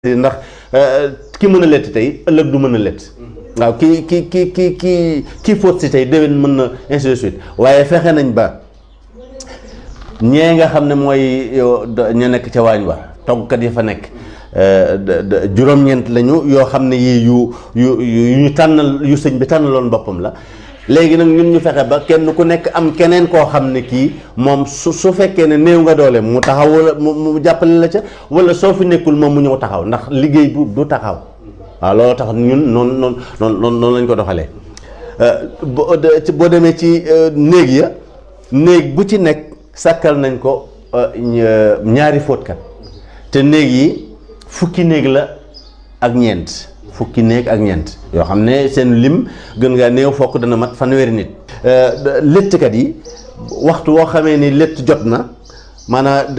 ndax ki mën a lett tey ëllëg du mën a lett waaw ki fóot si tey déwén mën na ainsi de suite waaye fexe nañ ba ñee nga xam ne mooy ñu nekk ca waañ wa toggkat yi fa nekk juróom-ñeent lañu yoo xam ne yii yu ñu tànnal yu sëñ bi tànnaloon boppam la léegi nag ñun ñu fexe ba kenn ku nekk am keneen koo xam ne kii moom su fekkee ne néew nga doole mu taxaw wala mu jàppale la ca wala soo fi nekkul moom mu ñëw taxaw ndax liggéey bu du taxaw waaw loolu tax ñun noonu lañ ko doxalee boo demee ci néeg bu ci nekk sàkkal nañ ko ñaari fóotkat te néeg yi fukki néeg la ak ñeent yoo xam ne seen lim gën ngaa néew fokk dana mat fanweeri nit léttkat yi waxtu woo xamee ni létt jot na maanaam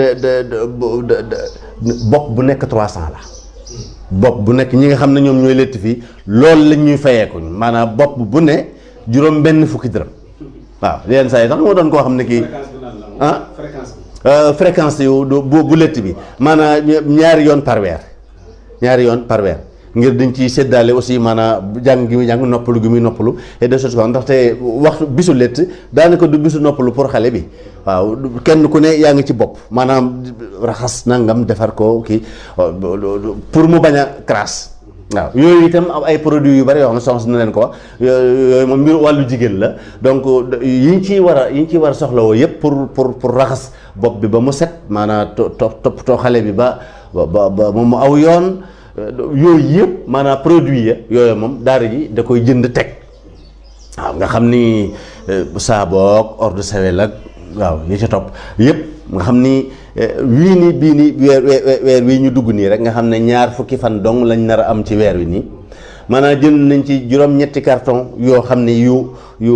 bopp bu nekk 300 la bopp bu nekk ñi nga xam ne ñoom ñooy létt fii loolu lañ ñuy fayeeku maanaam bopp bu ne juróom benn fukki dërëm waaw yenn saa yi sax moo doon koo xam ne kii fréquence yu bu létt bi maanaam ñaari yoon par weer ngir dañ ci séddaale aussi maanaam jàng gi muy jàng noppalu gi muy noppalu et de choses comme ndaxte waxtu bisu létt daanaka du bisu noppalu pour xale bi waaw kenn ku ne yaa ngi ci bopp maanaam raxas nangam defar ko kii pour mu bañ a crasse waaw yooyu itam ay produits yu bari yoo xam ne soxna na leen ko wax yooyu moom mbir wàllu jigéen la donc yi ñu ciy war a soxlawoo yëpp pour raxas bopp bi ba mu set maanaam toppatoo xale bi ba moom mu aw yoon yooyu yëpp maanaam produit ya yooyu moom daara ji da koy jënd teg waaw nga xam ni saaboog eau de Javel ak waaw yi ca topp yëpp nga xam ni bii nii weer wii ñu dugg nii rek nga xam ne ñaar fukki fan dong lañ nar a am ci weer wi nii maanaam jënd nañ ci juróom-ñetti carton yoo xam ne yu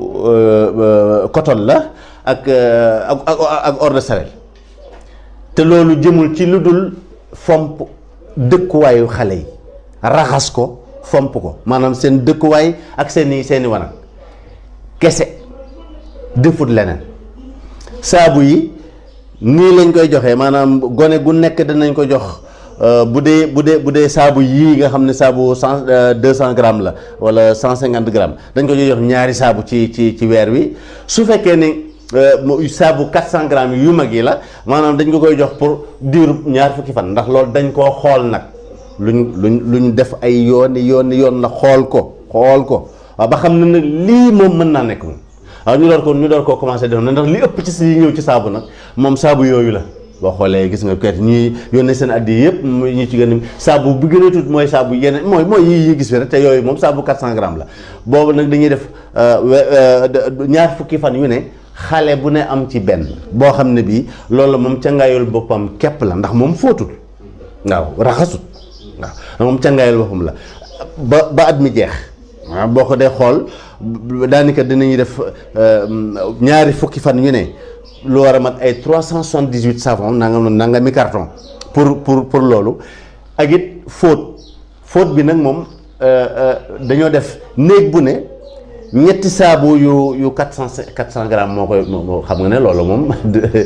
coton la ak eau de Javel te loolu jëmul ci lu dul fomp dëkkuwaayu xale yi raxas ko fomp ko maanaam seen dëkkuwaay ak seeni wanag kese defut leneen saabu yi nii lañ koy joxee maanaam gone gu nekk danañ ko jox bu dee saabu yii nga xam ne saabu 200 grammes la wala 150 grammes dañ ko jox ñaari saabu ci weer wi su fekkee ne saabu 400 grammes yu mag yi la maanaam dañ ko koy jox pour diiru ñaar fukki fan ndax loolu dañ koo xool nag luñ def ay yoon la xool ko waaw ba xam ne nag lii moom mën naa nekk moom waaw ñu door koo commencé def na ndax li ëpp ci si ñëw ci saabu nag moom saabu yooyu la boo xoolee gis nga kayit ñuy yónnee seen addi yëpp ñu ci gën a saabu bu gën a tuut mooy saabu yeneen mooy yi gis fi rek te yooyu moom saabu 400 grammes la boobu nag dañuy def ñaar fukki fan yu ne xale bu ne am ci benn boo xam ne bii loolu moom cangaayul boppam képp la ndax moom fóotul waaw raxasut waaw moom cangaayul boppam la ba at mi jeex waaw boo ko dee xool daanaka dinañuy def ñaari fukki fan yu ne lu war a mat ay 378 savon nanga mi carton pour loolu ak it fóot bi nag moom dañoo def néeg bu ne ñetti saabu yu 400 grammes moo koy xam nga ne loolu moom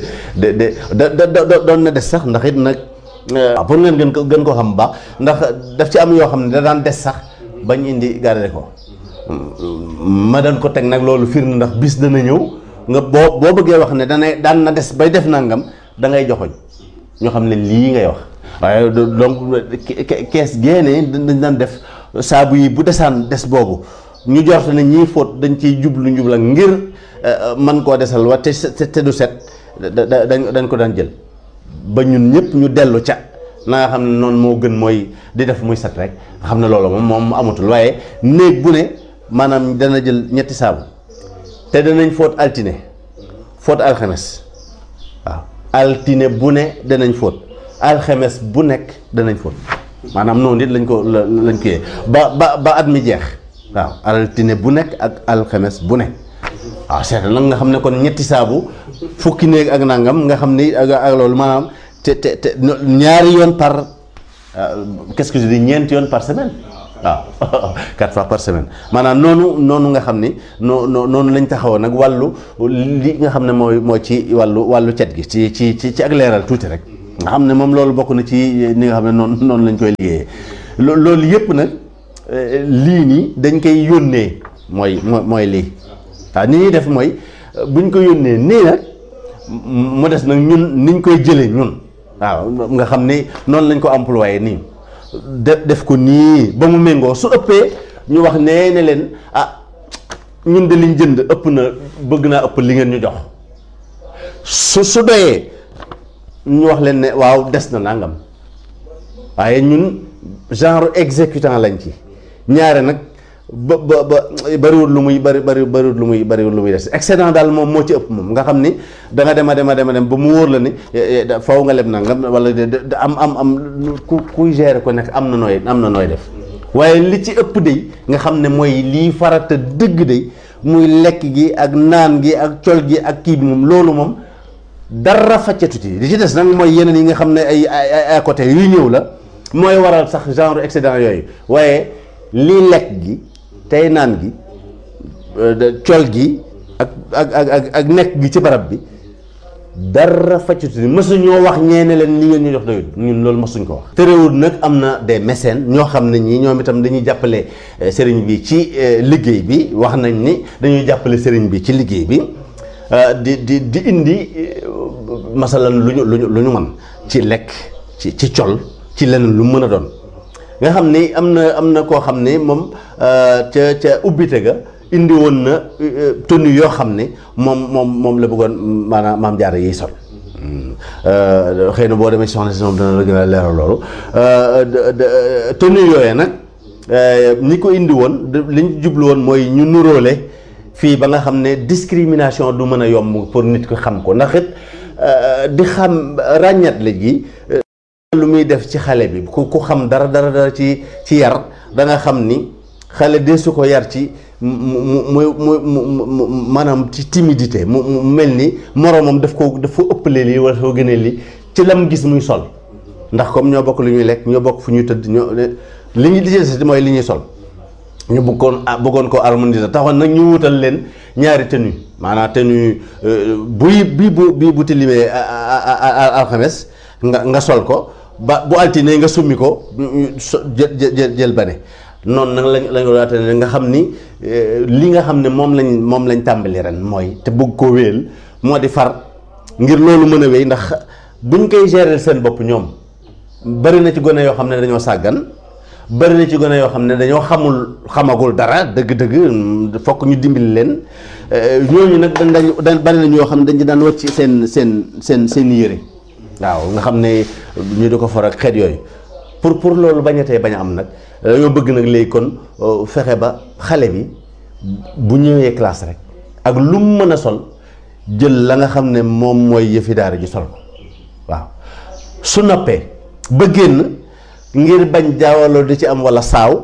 doon na des sax ndax it nag pour ngeen gën ko xam baax ndax daf ci am yoo xam ne da daan des sax bañ indi garder ko ma daan ko teg nag loolu firnde ndax bis dana ñëw nga boo bëggee wax ne daan na des bay def nangam da ngay joxoñ ñoo xam ne lii ngay wax waaye donc kees génnee dañ daan def saabu yi bu desaan des boobu ñu jorte ne ñii fóot dañ ciy njubla ngir man koo desal wa te du set dañ ko daan jël ba ñun ñëpp ñu dellu ca na nga xam ne noonu moo gën mooy di def muy set rek nga xam ne loolu moom amatul waaye néeg bu ne maanaam dana jël ñetti saabu te danañ fóot altine fóot alxames waaw altine bu ne danañ fóot alxames bu nekk danañ fóot maanaam noonu it lañ ko yee ba at mi jeex waaw altine bu nekk ak alxames bu nekk waaw seetal nag nga xam ne kon ñetti saabu fukki néeg ak nangam nga xam ni ak loolu maanaam te ñaari yoon par qu'est-ce que je dis ñeenti yoon par semaine waaw 4 fois par semaine maanaam noonu nga xam ni noonu lañ taxawoon nag wàllu li nga xam ne mooy ci wàllu cet gi ci ak leeral tuuti rek nga xam ne moom loolu bokk na ci ni nga xam ne noonu lañ koy liggéeyee loolu yëpp nag lii nii dañ koy yónnee mooy lii waaw ni ñuy def mooy buñ ko yónnee nii nag mu des nag ñun niñ koy jëlee ñun waaw nga xam ne noonu lañ ko employé nii def ko nii ba mu méngoo su ëppee ñu wax ne leen ñun de liñ jënd ëpp na bëgg naa ëpp li ngeen ñu jox su doyee ñu wax leen ne waaw des na nangam waaye ñun genre exécutant lañ ci ñaare nag ba bariwul lu muy bariwul lu muy des excédent daal moom moo ci ëpp moom nga xam ni da nga dem ba mu wóor la ni faw nga leb nangam wala am kuy gérer ko nekk am na nooy def waaye li ci ëpp day nga xam ne mooy lii farata dëgg day muy lekk gi ak naan gi ak col gi ak kii bi moom loolu moom dara faccatu ci li ci des nag mooy yeneen yi nga xam ne ay à côté yuy ñëw la mooy waral sax genre excédent yooyu waaye lii lekk gi tey naan gi col gi ak nekk gi ci barab bi dara faccatu ni mësuñoo wax ñeene leen li ngeen ñu jox doyul ñun loolu mësuñ ko wax terewul nag am na des mécènes ñoo xam ne ñii ñoom itam dañuy jàppale sëriñ bi ci liggéey bi wax nañ ni dañuy jàppale sëriñ bi ci liggéey bi di indi masalan lu ñu mën ci lekk ci col ci leneen lu mën a doon nga xam ni am na koo xam ne moom ca ubbite ga indi woon na tenue yoo xam ne moom la bëggoon maanaam maam jaara yiy sol xëy na boo demee soxna si moom dana la gën a leeral loolu tenue yooyee nag ñi ko indi woon li ñu jublu woon mooy ñu nuróole fii ba nga xam ne discrimination du mën a yomb pour nit ko xam ko ndax it di xam ràññat la gi lu muy def ci xale bi ku xam dara ci yar da nga xam ni xale deesu ko yar ci mu maanaam ci timidité mu mel ni moroomam daf ko ëppalee lii wala soo gënee lii ci lam gis muy sol ndax comme ñoo bokk lu ñuy lekk ñoo bokk fu ñuy tëdd li ñu di mooy li ñuy sol ñu bëggoon ko harmoniser taxoon nag ñu wutal leen ñaari tenue maanaam tenue bii bu tilimee alxames nga sol ko ba bu altine nga summi ko jël bane noonu nag lañ waate ne nga xam ni li nga xam ne moom lañ tàmbali ren mooy te bëgg koo wéel moo di far ngir loolu mën a wéy ndax buñ koy gérer seen bopp ñoom bari na ci gone yoo xam ne dañoo sàggan bari na ci gone yoo xam ne dañoo xamagul dara dëgg-dëgg fokk ñu dimbali leen ñooñu nag dañ bari nañ yoo xam ne dañ daan wàcc seen yére waaw nga xam ne ñu di ko for ak xeet yooyu pour loolu bañatee bañ a am nag dañoo bëgg nag léegi kon fexe ba xale bi bu ñëwee classe rek ak lu mu mën a sol jël la nga xam ne moom mooy yëfi daara ji sol ko waaw su noppee ba génn ngir bañ jaawaloo di ci am walla saaw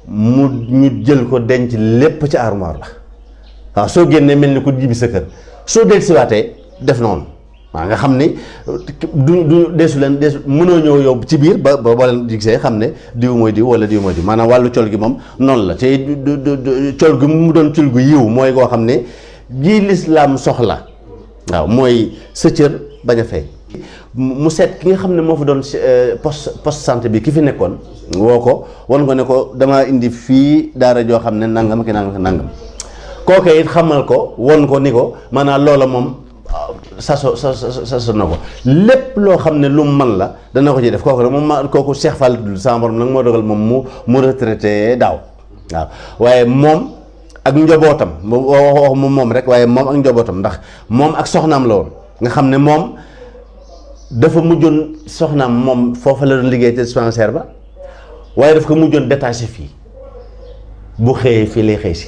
ñu jël ko denc lépp ci armoire la waaw soo génnee mel ni ko jibi sa kër soo dellusiwaatee def noonu waaw nga xam ni du deesu mënoo ñëw yow ci biir ba boo leen gisee xam ne diw mooy diw wala diw mooy diw maanaam wàllu col gi moom noonu la te col gi mu doon col gu yiw mooy koo xam ne ji lislaam soxla waaw mooy sa cër bañ a fay mu seet ki nga xam ne moo fa doon poste santé bi ki fi nekkoon woo ko wan ko ne ko dama indi fii daara joo xam ne nangam ki nangam kooke it xamal ko won ko ni ko maanaam loola moom saso na ko lépp loo xam ne lu mu mën la dana ko ci def kooku nag kooku Cheikh Fall sama borom nag moo dogal moom mu retraité daaw waaw waaye moom ak njabootam wax moom rek waaye moom ak njabootam ndax moom ak soxnaam la woon nga xam ne moom dafa mujjoon soxnaam moom foofa la doon liggéey ci dispensaire ba waaye daf ko mujjoon détaché fii bu xëyee fii lay xëy si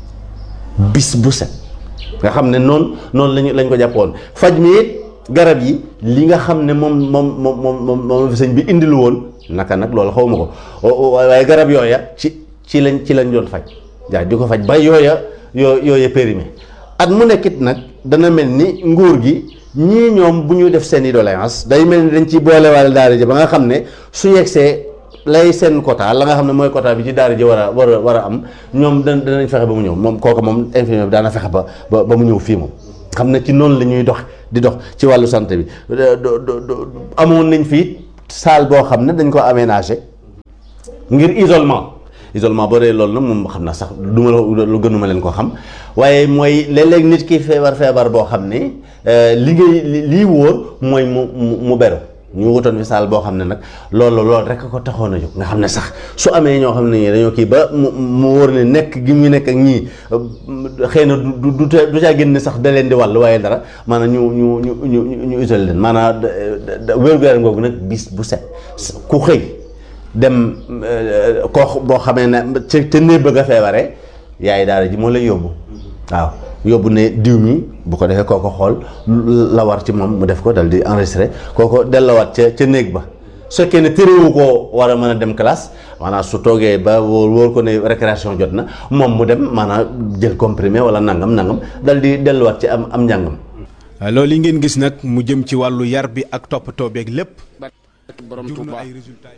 bis bu set nga xam ne noonu lañ ko jàppoon faj mi it garab yi li nga xam ne moom fi sëñ bi indilu woon naka nag loolu xaw ma ko waaye garab yooya ci lañ doon faj waaw di ko faj ba yooya périmé at mu nekkit nag dana mel ni nguur gi ñii ñoom bu ñu def seen i doléance day mel ni dañ ci boolewaale daara ji ba nga xam ne su yegsee lay seen quota la nga xam ne mooy quota bi ci daara ji war a am ñoom danañ fexe ba mu ñëw moom kooku moom infirmier bi daana fexe ba mu ñëw fii moom xam ne ci noonu la ñuy di dox ci wàllu santé bi. amoon nañ fi salle boo xam ne dañ ko aménagé ngir isolement boo dee loolu nag moom xam naa sax du ma lu gënuma leen ko xam waaye mooy léeg-léeg nit ki feebar boo xam ne lii wóor mooy mu beru. ñu wutoon fi saal boo xam ne nag loolu rek ko taxoon a jóg nga xam ne sax su amee ñoo xam ne ñii dañoo kii ba mu wóor ne nekk gi mu nekk ak ñii xëy na du caa génn sax da leen di wàll waaye dara maanaam ñu isolé leen maanaam wér-gu-yaram googu nag bis bu set ku xëy dem koo boo xamee ne te nee bëgg a feebaree yaay daara ji moo lay yóbbu waaw yóbbu ne diw mi bu ko defee kooko xool la war ci moom mu def ko dal di enregistré kooko dellawaat ca néeg ba su fekkee ne téréwu koo war a mën a dem classe maanaam su toogee ba wóor ko ne récréation jot na moom mu dem maanaam jël comprimé wala nangam dal di delluwaat ci am njàngam. loolu yi ngeen gis nag mu jëm ci wàllu yar bi ak toppatoo beeg lépp. borom Touba ay résultats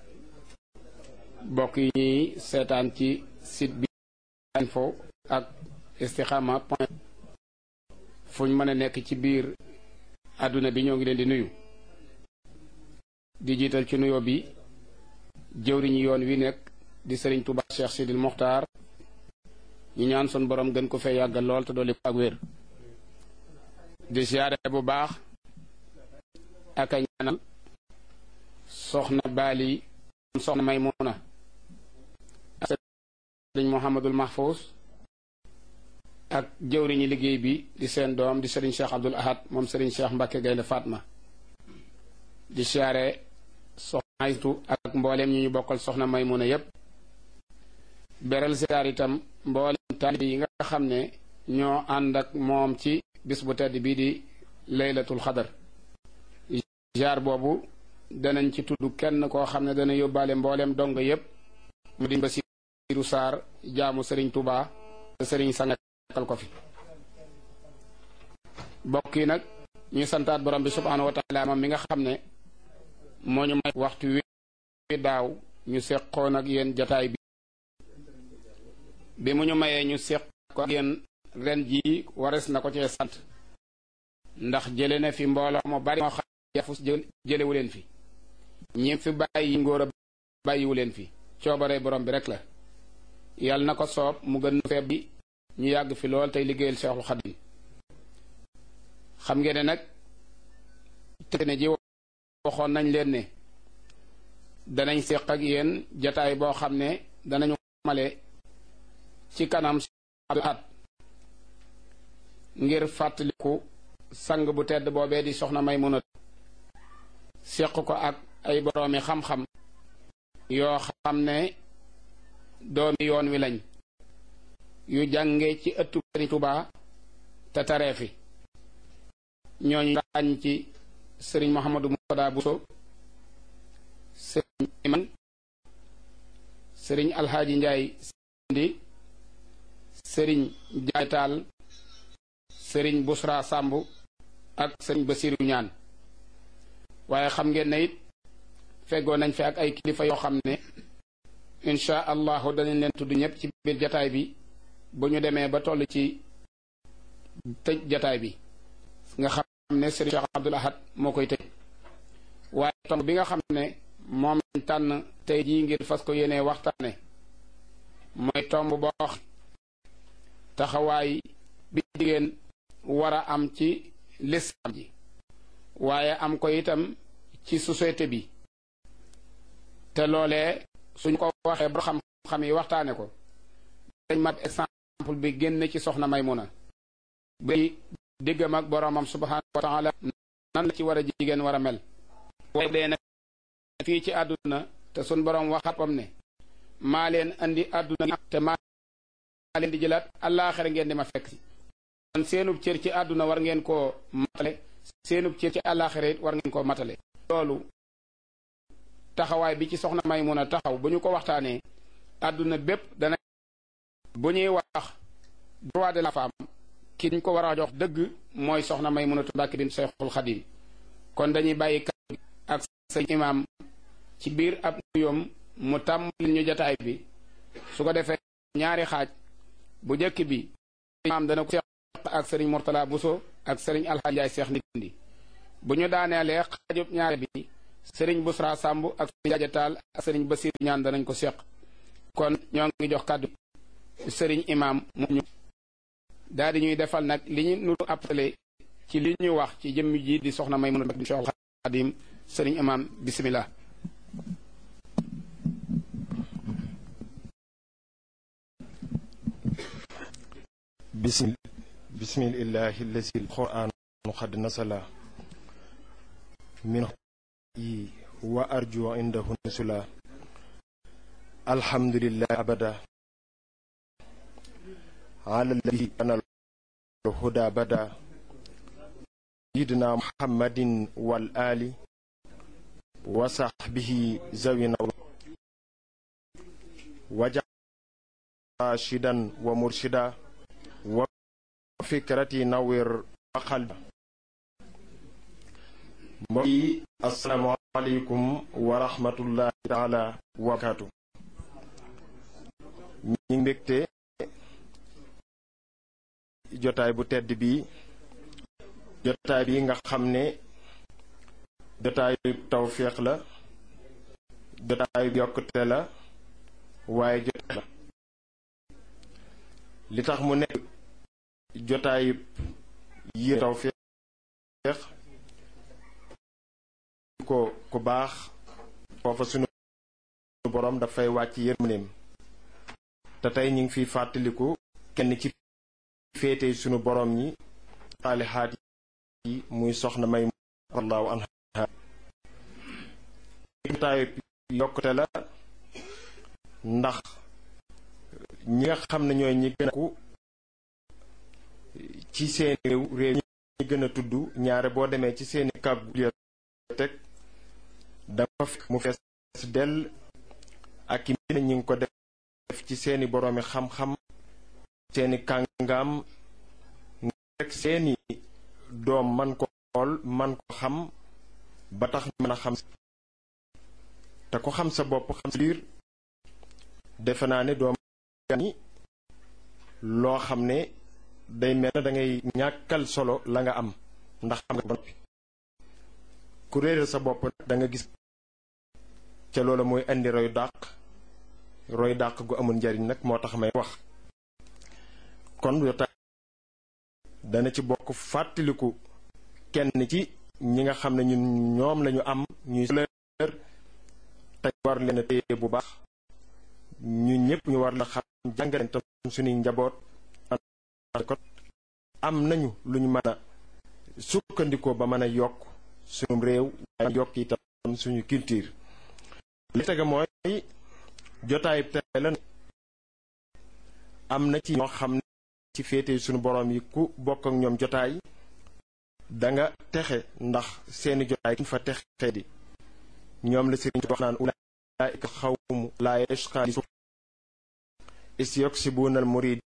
bokk yi ñuy seetaan ci site bi info ak Istikhama point fuñ mën a nekk ci biir àdduna bi ñoo ngi leen di nuyu di jiital ci nuyoo bi jëwriñu yoon wi nekk di Serigne Touba Cheikh Sidil Mokhtar ñu ñaan sun borom gën ko fee yàggal lool te dolli ko ak wér di siyaare bu baax ak a ñaanal soxna Bali soxna Maymuna ak Serigne Mouhamadul Mahfous ak jëwriñi liggéey bi di seen doom di Serigne Cheikh Abdoul Ahad moom Serigne Cheikh Mbacke Gaynde Fatma di siyaare soxna Aytu ak mbooleem ñi ñu bokkal soxna Maymuna yépp beral siyaar itam mbooleem taalibe yi nga xam ne ñoo ànd ak moom ci bis bu tedd bii di laylatul xadar jaar boobu danañ ci tudd kenn koo xam ne dana yóbbaale mbooleem dongo yépp mu di Basiiru Saar jaamu Serigne Touba te Serigne sangal ko fi bokk yi nag ñuy santaat borom bi subhaanahu wa taala moom mi nga xam ne moo ñu may waxtu wi daaw ñu seqoon ak yéen jataay bi mu ñu mayee ñu seq ko ak yéen ren jii wares na ko cee sant ndax jële na fi mbooloo mu bari moo xam yafus jëlewu leen fi ñi fi bàyyi ngóor a bàyyiwu leen fi coobare borom bi rek la yàlla na ko soob mu gën feeb bi ñu yàgg fi lool tey liggéeyal Seexul Xadiim xam ngeen ne nag te ne ji waxoon nañ leen ne danañ séq ak yéen jataay boo xam ne danañu male ci kanam at ngir fàttaliku sang bu tedd boobee di soxna Maymuna séq ko ak ay boroomi xam-xam yoo xam ne doomi yoon wi lañ yu jànge ci ëttu Sëriñ Tuubaa te taree fi ñooñu ràññ ci Sëriñ Mouhamadou Moutada Bousso Sëriñ Iman Sëriñ Alxaaji Njaay Sindi Sëriñ Jaay Taal Sëriñ Busra Sàmb ak Sëriñ Basiru Ñaan waaye xam ngeen ne it feggoo nañ fi ak ay kilifa yoo xam ne insha allahu danañ leen tudd ñëpp ci biir jataay bi bu ñu demee ba toll ci tëj jataay bi nga xam ne Sëriñ Cheikh Abdoul Ahad moo koy tëj waaye tomb bi nga xam ne moom lañ tànn tey jii ngir fas ko yéenee waxtaane mooy tomb boo taxawaay bi jigéen war a am ci lislaam ji waaye am ko itam ci société bi te loolee suñ ko waxee ba xam-xam yi waxtaane ko dañ mat exemple bi génn ci soxna Maymuna bi diggam ak boroomam subhaanahu wa taala nan la ci war a jigéen war a mel waaye dee nag fii ci àdduna te suñ boroom waxapam ne maa leen andi àdduna te maa leen di jëlaat àllaaxira ngeen di ma fekk si kon seenub cër ci àdduna war ngeen koo matale seenub cër ci àllaaxira it war ngeen koo matale loolu taxawaay bi ci soxna Maymuna taxaw bu ñu ko waxtaanee àdduna bépp dana bu ñuy wax droit de la femme ki ñu ko war a jox dëgg mooy soxna Maymunatu Mbàkke bint Seexul Xadiim kon dañuy bàyyi kàddu gi ak sëñ imaam ci biir ab nuyoom mu tàmbali ñu jataay bi su ko defee ñaari xaaj bu njëkk bi imaam dana ko seq ak sëriñ Mourtala Bousso ak sëriñ Alxaaji Njaay Seex Ndindi bu ñu daaneelee xaajub ñaare bi sëriñ Busra Samb ak sëriñ Jaaja Taal ak sëriñ Basiir ñaan danañ ko seq kon ñoo ngi jox kàddu sëriñ imam mu ñu daal di ñuy defal nag li ñu nu appelé ci li ñu wax ci jëmm ji di soxna Maymuna di Seexul Xaadim sëriñ imam bismillah bismillahi allazi alquran qad nasala min wa arju indahu nusula alhamdulillah abada ala alladhi ana الهدى بدا سيدنا محمد والآل وصحبه ذوي وجعل راشدا ومرشدا وفكرتي نور وقلبا السلام عليكم ورحمة الله تعالى وبركاته ñi mbégte jotaay bu tedd bi jotaay bi nga xam ne jotaayu tawféex la jotaayu yokkute la waaye jotaay la li tax mu nekk jotaayu yi tawféex ko ku baax foofa sunu borom dafay wàcc yërmandeem te tey ñu ngi fiy fàttaliku kenn ci féete sunu borom ñi saalihaat yi muy soxna may wallahu anha jotaayu yokkute la ndax ñi nga xam ne ñooy ñi gën a ku ci seen réew ñi gën a tudd ñaare boo demee ci seeni kàggu bibliothèque dafa fekk mu fees dell ak i mbir ñi ngi ko def ci seeni boroomi xam-xam seeni kàngaam rek seeni doom man ko xool man ko xam ba tax ñu mën a xam te ko xam sa bopp xam sa biir defe naa ne doom ni loo xam ne day mel na da ngay ñàkkal solo la nga am ndax xam nga ba noppi ku réeral sa bopp da nga gis ca loola mooy indi roy dàq gu amul njariñ nag moo tax may wax kon yotaay dana ci bokk fàttaliku kenn ci ñi nga xam ne ñun ñoom lañu am ñuy leer te war leen a téye bu baax ñu ñëpp ñu war la xam jàngale tam suñuy njaboot ko am nañu lu ñu mën a sukkandikoo ba mën a yokk suñu réew waaye yokk itam suñu culture li tege mooy jotaay tey la am na ci ñoo xam ne ci féete suñu borom yi ku bokk ak ñoom jotaay danga texe ndax seeni jotaay kuñ fa texe di ñoom la sëriñ wax naan ulaa'ika xawmu laa yashqaa isyuksibuna al-murid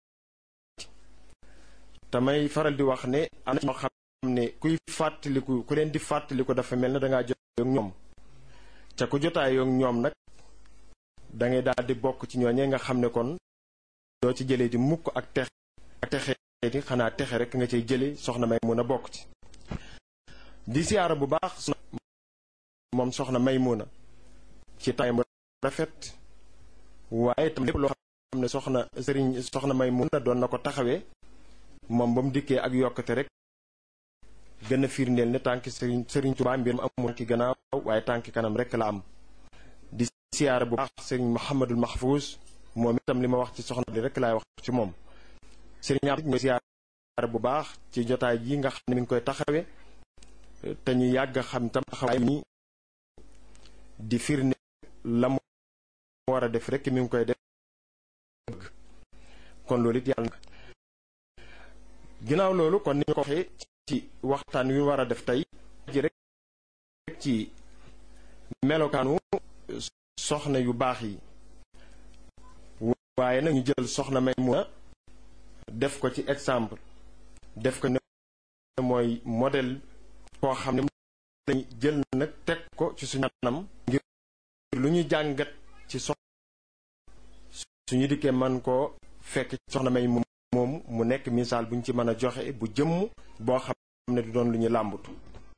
tamay faral di wax ne am na ñoo xam ne kuy fàttaliku ku leen di fàttaliku dafa mel na dangaa jotaay ak ñoom ca ku jotaay ak ñoom nag dangay daal di bokk ci ñooñee nga xam ne kon doo ci jëlee di mukk ak texe di xanaa texe rek nga cay jële soxna Maymuna bokk ci di siyaara bu baax moom soxna Maymuna ci tay mu rafet waaye tam lépp loo xam ne soxna Maymuna doon na ko taxawee moom ba mu dikkee ak yokkate rek gën a firndeel ne tànki sëriñ Tuubaa mbir mu amul ki gannaaw waaye tànki kanam rek la am di siyaara bu baax sëriñ Muhammadul Mahfouz moom itam li ma wax ci soxna bi rek laay wax ci moom sëriñ Abdou mooy siyaara bu baax ci jotaay yi nga xam ne mi ngi koy taxawee te ñu yàgg xam tam taxawaay ni di firnde la mu war a def rek mi ngi koy def kon loolu it yàlla na ginnaaw loolu kon ni ñu ko waxee ci waxtaan wi war a def tey ji rek ci melokaanu soxna yu baax yi waaye nag ñu jël soxna Maymuna def ko ci exemple def ko ne mooy modèle koo xam ne lañu jël nag teg ko ci suñu anam ngir lu ñu jàngat ci suñu dikkee man koo fekk soxna Maymuna moomu mu nekk misaal buñ ci mën a joxe bu jëmm boo xam ne du doon lu ñu làmbatu.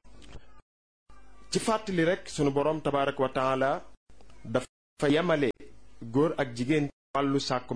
ci fàttali rek sunu boroom tabaaraka wa taala dafa yemale góor ak jigéen wàllu sàkku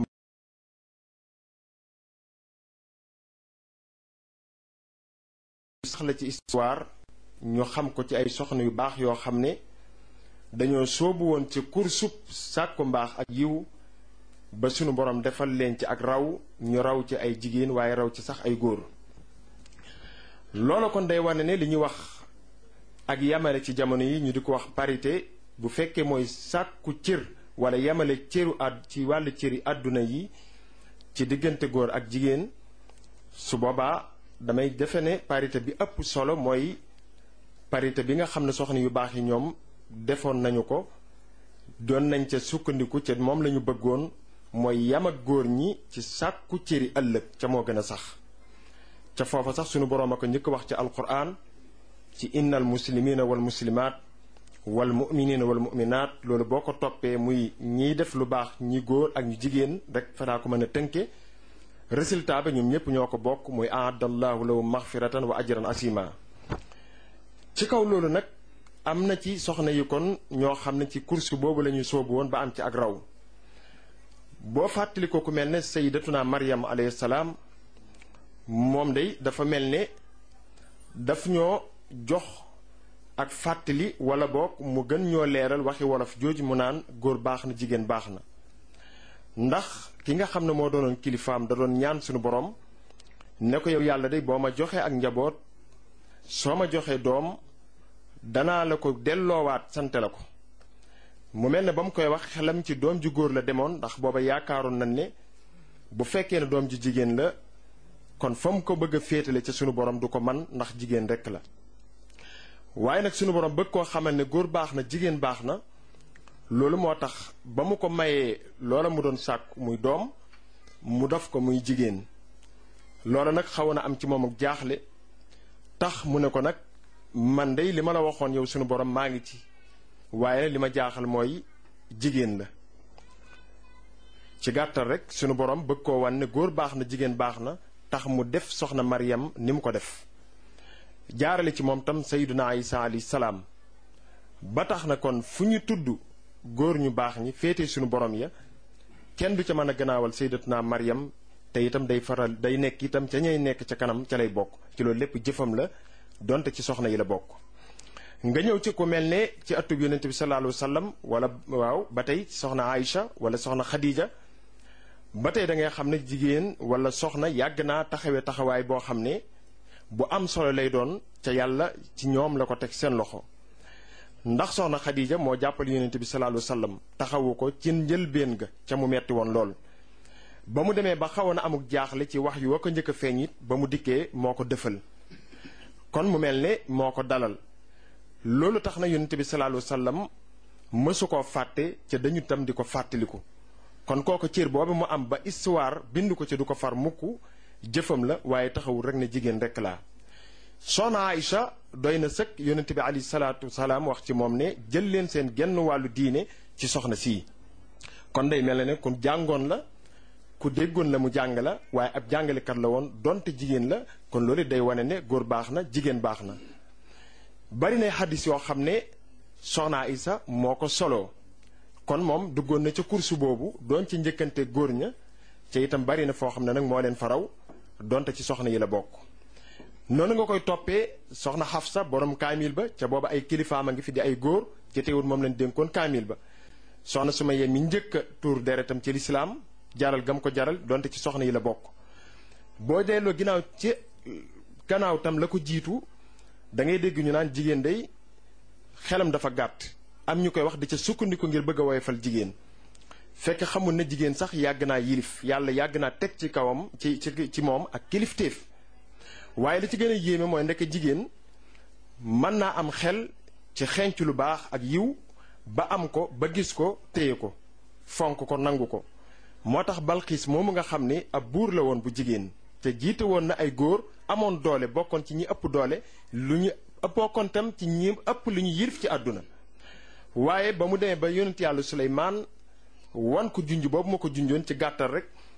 sax la ci histoire ñu xam ko ci ay soxna yu baax yoo xam ne dañoo soobu woon ci kursub sàkku mbaax ak yiw ba sunu borom defal leen ci ak raw ñu raw ci ay jigéen waaye raw ci sax ay góor. loolu kon day wane ne li ñuy wax ak yamale ci jamono yi ñu di ko wax parité bu fekkee mooy sàkku cër wala yamale cëru ci wàllu cëri àdduna yi ci diggante góor ak jigéen su boobaa damay defe ne parité bi ëpp solo mooy parité bi nga xam ne soxna yu baax yi ñoom defoon nañu ko doon nañ ca sukkandiku ca moom lañu bëggoon mooy yam ak góor ñi ci sàkku cëri ëllëg ca moo gën a sax ca foofa sax sunu boroom a ko njëkk wax ci alquran ci innal muslimina wal muslimaat wal muminina wal muminaat loolu boo ko toppee muy ñiy def lu baax ñi góor ak ñu jigéen rek fanaa ko mën a tënke résultat ba ñoom ñëpp ñoo ko bokk muy aadallahu lahum maxfiratan wa ajran asima. ci kaw loolu nag am na ci soxna yi kon ñoo xam ne ci course boobu la ñuy soobu woon ba am ci ak raw boo fàttali ko ku mel ne sayyidatuna Maryam alayhi salaam moom day dafa mel ne daf ñoo jox ak fàttali wala boog mu gën ñoo leeral waxi wolof jooju mu naan góor baax na jigéen baax na ndax ki nga xam ne moo doonoon kilifaam da doon ñaan suñu borom ne ko yow yàlla day boo ma joxee ak njaboot soo ma joxee doom danaa la ko delloowaat sante la ko mu mel ne ba mu koy wax xelam ci doom ju góor la demoon ndax booba yaakaaroon nañ ne bu fekkee ne doom ju jigéen la kon fa mu ko bëgg a féetale ca sunu borom du ko man ndax jigéen rekk la waaye nag sunu borom bëgg koo xamal ne góor baax na jigéen baax na loolu moo tax ba mu ko mayee loola mu doon sàkku muy doom mu def ko muy jigéen loola nag xaw na am ci moom ak jaaxle tax mu ne ko nag man dey li ma la waxoon yow sunu borom maa ngi ci waaye li ma jaaxal mooy jigéen la ci gàttal rek sunu borom bëgg koo wan ne góor baax na jigéen baax na tax mu def soxna Maryam ni mu ko def jaarale ci moom tam sayyiduna Isa alayhi salaam ba tax na kon fu ñu tudd góor ñu baax ñi féete sunu borom ya kenn du ca mën a gannaawal sayyidatuna Maryam te itam day nekk itam ca ñay nekk ca kanam ca lay bokk ci loolu lépp jëfam la donte ci soxna yi la bokk. nga ñëw ci ku mel ne ci atub yonent bi sallallahu alayhi wa sallam wala waaw ba tey soxna Aïcha wala soxna Khadija ba tey da ngay xam ne jigéen wala soxna yàgg naa taxawee taxawaay boo xam ne bu am solo lay doon ca yàlla ci ñoom la ko teg seen loxo ndax soxna Khadija moo jàppale yonent bi sallallahu alayhi wa sallam taxawu ko ci njëlbéen ga ca mu metti woon lool. ba mu demee ba xawoon na amuk jaaxle ci wax yu wa ko njëkk a feeñ it ba mu dikkee moo ko dëfal kon mu mel ne moo ko dalal loolu tax na yonent bi sallallahu alayhi wa sallam mësu koo fàtte ca dañu tam di ko fàttaliku kon kooku cër boobu mu am ba histoire bind ko ci du ko far mukk jëfam la waaye taxawul rek ne jigéen rek laa. soxna Aïcha doy na sëkk yonent bi alayhi salaatu salaam wax ci moom ne jël leen seen genn wàllu diine ci soxna sii kon day mel ne ku jàngoon la ku déggoon la mu jàng la waaye ab jàngalekat la woon donte jigéen la kon loolu day wane ne góor baax na jigéen baax na. bari na xaddis yoo xam ne soxna Aïcha moo ko soloo kon moom duggoon na ca kursu boobu doon ci njëkkante góor ña ca itam bari na foo xam ne nag moo leen faraw donte ci soxna yi la bokk. noonu nga koy toppee soxna Xafsa borom kaamil ba ca booba ay kilifaam a ngi fi di ay góor ci teewul moom lañ dénkoon kaamil ba soxna Sumayya mi njëkk a tuur deretam ci lislaam jaral gam ko jaral donte ci soxna yi la bokk. boo delloo ginnaaw ci gannaaw tam la ko jiitu da ngay dégg ñu naan jigéen day xelam dafa gàtt am ñu koy wax di ca sukkandiku ngir bëgg a woyofal jigéen fekk xamul ne jigéen sax yàgg naa yilif yàlla yàgg naa teg ci kawam ci moom ak kilifteef waaye li ci gën a yéeme mooy ndekk jigéen mën naa am xel ci xenc lu baax ak yiw ba am ko ba gis ko téye ko fonk ko nangu ko moo tax Balxiis moomu nga xam ne ab buur la woon bu jigéen te jiite woon na ay góor amoon doole bokkoon ci ñi ëpp doole lu ñu bokkoon tam ci ñi ëpp lu ñu yilif ci àdduna waaye ba mu demee ba yonent yàlla Suleymaan wan ko junj boobu ma ko junjoon ci gàttal rek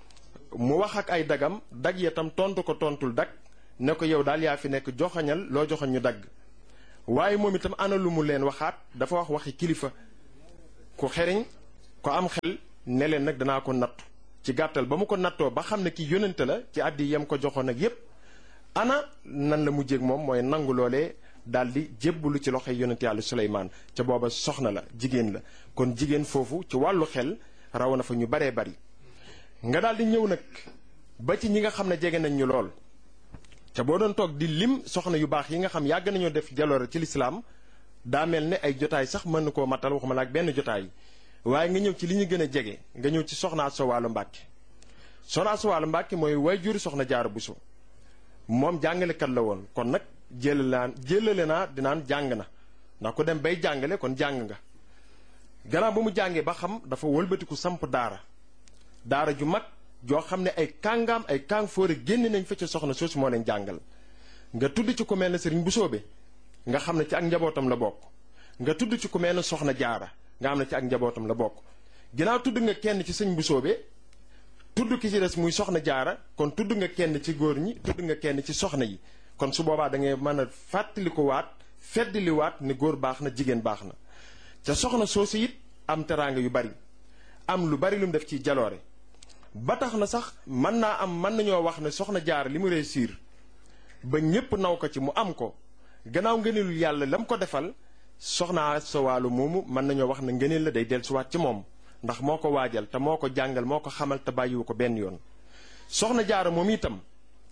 mu wax ak ay dagam, dag ya tam tontu ko tontul dag ne ko yow daal yaa fi nekk joxañal loo joxañ ñu dagg. waaye moom itam ana lu mu leen waxaat, dafa wax waxi kilifa ku xeriñ ko am xel ne leen nag danaa ko nattu. ci gàttal ba mu ko nattoo ba xam ne ki yónnante la ci àddi yam ko joxoon ak yépp, ana nan la mujjéeg moom mooy nangu loolee daal di jébbalu ci loxoy yónnante yàlla Suleymaan. ca booba soxna la, jigéen la, kon jigéen foofu ci wàllu xel raw na fa ñu baree bari. nga daal di ñëw nag ba ci ñi nga xam ne jege nañ ñu lool, ca boo doon toog di lim soxna yu baax yi nga xam yàgg nañoo def jaloore ci lislaam daa mel ne ay jotaay sax mën na koo matal, waxuma la ak benn jotaay. waaye nga ñëw ci li ñu gën a jege, nga ñëw ci soxna Asta Walo Mbàkke. soxna Asta Walo Mbàkke mooy waajur soxna Jaara Buso. moom jàngalekat la woon, kon nag jëlale naa dinaan jàng na, ndax ku dem bay jàngale kon jàng nga. gannaaw ba mu jàngee ba xam, dafa wëlbatiku samp daara ju mag joo xam ne ay kàngaam ay kàng fóore génn nañ fa ca soxna soosu moo leen jàngal. nga tudd ci ku mel ne Sëriñ Busoobe nga xam ne ci ak njabootam la bokk. nga tudd ci ku mel ne soxna Jaara nga xam ne ci ak njabootam la bokk. ginnaaw tudd nga kenn ci Sëriñ Busoobe, tudd ki ci des muy soxna Jaara, kon tudd nga kenn ci góor ñi, tudd nga kenn ci soxna yi. kon su boobaa da ngay mën a fàttaliku waat feddali waat ne góor baax na, jigéen baax na. ca soxna soosu it am teraanga yu bari, am lu bari lu mu def ci jaloore. ba tax na sax mën nañoo wax ne soxna Jaara li mu réussir ba ñépp naw ko ci mu am ko, gannaaw ngëneelul yàlla lam ko defal, soxna Asta Walo moomu mën nañoo wax ne ngëneel la day dellusiwaat ci moom, ndax moo ko waajal te moo ko jàngal, moo ko xamal te bàyyiwu ko benn yoon. soxna Jaara moom itam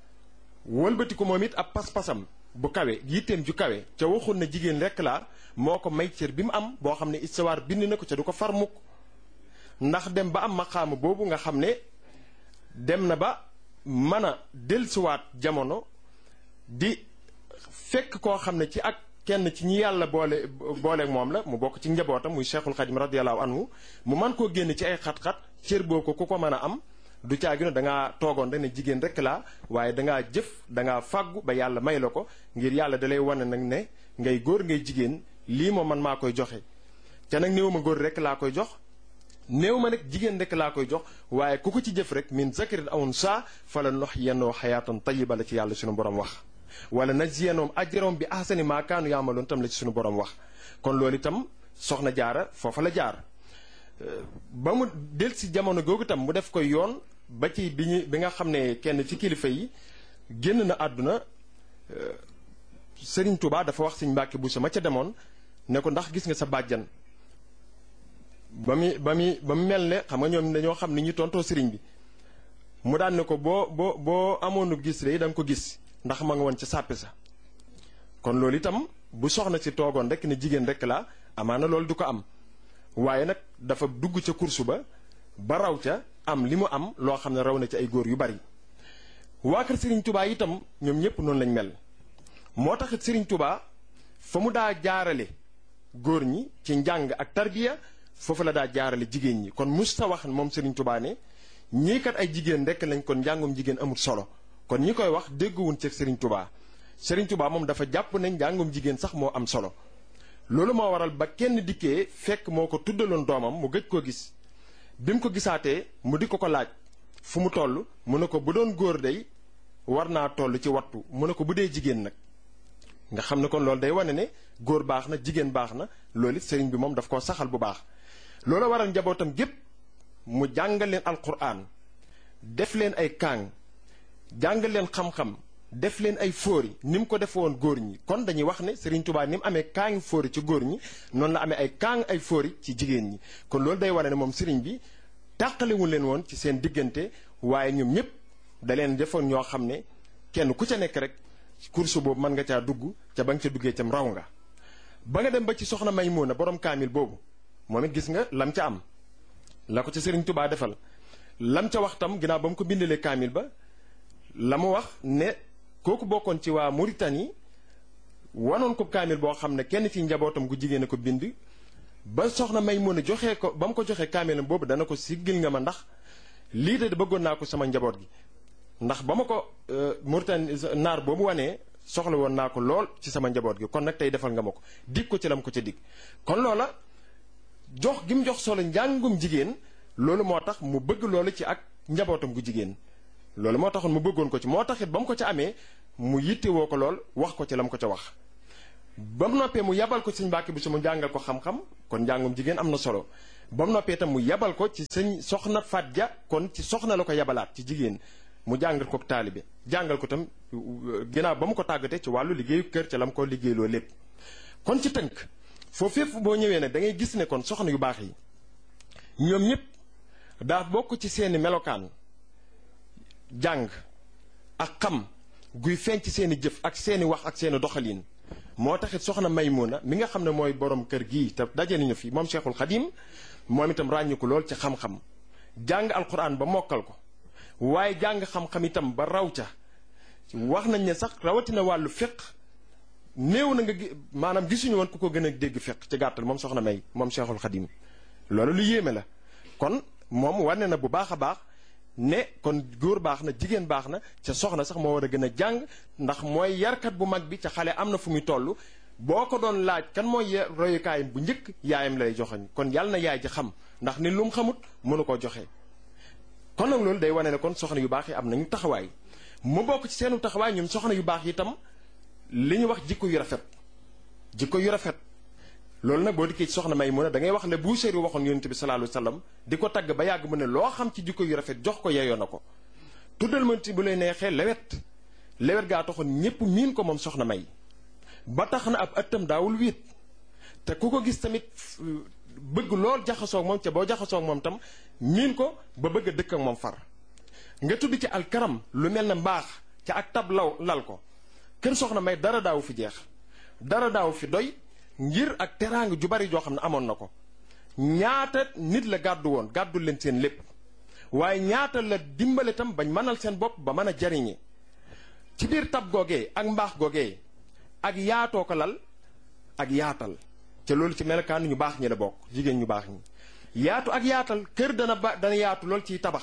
wëlbati ko moom it ab pas-pasam bu kawe, yitteem ju kawe, ca waxul na jigéen rekk laa, moo ko may cër bi mu am boo xam ne istawaar bind na ko ca du ko far mukk. ndax dem ba am maqaama boobu nga xam ne dem na ba mën a dellusiwaat jamono di fekk koo xam ne ci ak kenn ci ñi yàlla booleeg moom la, mu bokk ci njabootam muy Cheikhul Khadim radiyallahu anhu, mu man koo génn ci ay xat-xat, cër boo ko ku ko mën a am du caagino dangaa toogoon rek ne jigéen rek laa, waaye dangaa jëf, dangaa fàggu ba yàlla may la ko, ngir yàlla dalay wane nag ne ngay góor ngay jigéen, lii moom man maa koy joxe. ca nag néew ma góor rek laa koy jox, néew ma nag jigéen rek laa koy jox, waaye ku ko ci jëf rek min zakarin aw unsaa fala nuhyiyannahu hayaatan tayyiba la ci yàlla sunu borom wax. wala najziyannahum ajrahum bi ahsani maa kaanu yaamaloon tam la ci sunu borom wax. kon loolu itam soxna Jaara foofa la jaar. ba mu del si jamono googu itam mu def koy yoon ba ci bi nga xam ne kenn ci kilifa yi génn na àdduna. Sëriñ Tuubaa dafa wax Sëriñ Mbàkke Buso ma ca demoon ne ko ndax gis nga sa bàjjan. ba mu mel ne xam nga ñoom dañoo xam ni ñu tontoo sëriñ bi, mu daan ne ko boo amoonu gis rek da nga ko gis, ndax ma nga woon ca sàppi sa. kon loolu itam bu soxna si toogoon rek ne jigéen rek laa, amaana loolu du ko am. waaye nag dafa dugg ca kursu ba raw ca am li mu am loo xam ne raw na ci ay góor yu bari. waa kër Sëriñ Tubaa itam ñoom ñëpp noonu lañ mel. moo tax it Sëriñ Tubaa fa mu daa jaarale góor ñi ci njàng ak tarbiya, foofu la daa jaarale jigéen ñi. kon musta wax moom Sëriñ Tubaa ne ñii kat ay jigéen rekk lañ, kon njàngum jigéen amul solo. kon ñi koy wax dégguwuñ ci Sëriñ Tubaa. Sëriñ Tubaa moom dafa jàpp ne njàngum jigéen sax moo am solo. loolu moo waral ba kenn dikkee fekk moo ko tuddaloon doomam mu gëj koo gis. bi mu ko gisaatee mu di ko laaj fu mu toll, mu ne ko bu doon góor day war naa toll ci wattu, mu ne ko bu dee jigéen nag. nga xam ne kon loolu day wane ne góor baax na, jigéen baax na. loolu it sëriñ bi moom daf koo saxal bu baax. loolu waral njabootam gépp mu jàngal leen alquran, def leen ay kaang, jàngal leen xam-xam, def leen ay fóori ni mu ko defe woon góor ñi. kon dañuy wax ne Sëriñ Tubaa ni mu amee kaangi fóori ci góor ñi, noonu la amee ay kaang ay fóori ci jigéen ñi. kon loolu day wane ne moom sëriñ bi tàqalewul leen woon ci seen diggante, waaye ñoom ñëpp da leen defoon ñoo xam ne kenn ku ca nekk rek kursu boobu mën nga caa dugg, ca ba nga ca duggee cam raw nga. ba nga dem ba ci soxna Maymuna borom kaamil boobu, moom it gis nga lam ca am la ko ca Sëriñ Tubaa defal. lam ca wax tam ginnaaw ba mu ko bindalee kaamil ba, la mu wax ne kooku bokkoon ci waa Mauritanie, wanoon ko kaamil boo xam ne kenn ci njabootam gu jigéen a ko bind. ba soxna Maymuna joxee ko, ba mu ko joxee kaamilam boobu dana ko siggil nga ma, ndax lii de bëggoon naa ko sama njaboot gi. ndax ba ma ko Mauritanie naar boobu wanee soxla woon naa ko lool ci sama njaboot gi, kon nag tey defal nga ma ko, dig ko ci lam ko ca dig. kon loola jox gi mu jox solo njàngum jigéen, loolu moo tax mu bëgg loolu ci ak njabootam gu jigéen. loolu moo taxoon mu bëggoon ko ci moo taxit ba mu ko ca amee mu yittewoo ko lool wax ko ci la mu ko ca wax ba mu noppee mu yabal ko ci sëñ Mbàkke Buso mu jàngal ko xam-xam kon njàngum jigéen am na solo ba mu noppee itam mu yabal ko ci sëñ soxna Faat Ja kon ci soxna la ko yabalaat ci jigéen mu jàngal ko taalibe jàngal ko itam ginnaaw ba mu ko tàggatee ci wàllu liggéeyu kër ca la mu ko liggéeyloo lépp kon ci tënk foofu fépp boo ñëwee nag da ngay gis ne kon soxna yu baax yi ñoom ñëpp daa bokk ci seeni melokaan jàng ak xam guy feeñ ci seeni jëf ak seeni wax ak seeni doxalin moo taxit soxna Maymuna mi nga xam ne mooy borom kër gii te daje nañu fi moom Cheikhul Khadim moom itam ràññiku lool ci xam-xam jàng alquran ba mokkal ko waaye jàng xam-xam itam ba raw ca wax nañ ne sax rawatina wàllu fiq néew na nga maanaam gisuñu woon ku ko gën a dégg fiq ci gàttal moom soxna May moom Cheikhul Khadim loolu lu yéeme la kon moom wane na bu baax a baax ne kon góor baax na jigéen baax na ca soxna sax moo war a gën a jàng ndax mooy yarkat bu mag bi ca xale am na fu muy toll boo ko doon laaj kan mooy royukaayam bu njëkk yaayam lay joxoñ kon yàlla na yaay ji xam ndax ni lu mu xamut mënu koo joxe. kon nag loolu day wane ne kon soxna yu baax yi am nañu taxawaay mu bokk ci seenu taxawaay ñoom soxna yu baax yi itam li ñu wax jikko yu rafet jikko yu rafet. loolu nag boo dikkee ci soxna Maymuna da ngay wax le Buusiri waxoon yonent bi sallallahu alayhi wasallam di ko tagg ba yàgg mu ne loo xam ci jikko yu rafet jox ko yeyoo na ko tuddal ma ci bu lay neexee lewet gaa taxoon ñépp miin ko moom soxna May ba tax na ab ëttam daawul wiit te ku ko gis tamit bëgg lool jaxasoog moom ca boo jaxasoog moom tam miin ko ba bëgg a dëkk ak moom far nga tudd ci alkaram lu mel ne mbaax ca ak tab lal ko kër soxna May dara daawu fi jeex dara daawu fi doy ngir ak teraanga ju bari joo xam ne amoon na ko ñaata nit la gàddu woon gàddul leen seen lépp waaye ñaata la dimbale tam bañ mënal seen bopp ba mën a jariñe ci biir tab googee ak mbaax googee ak yaatoo ko lal ak yaatal te loolu ci melokaan ñu baax ñi la bokk jigéen ñu baax ñi yaatu ak yaatal kër dana yaatu lool ciy tabax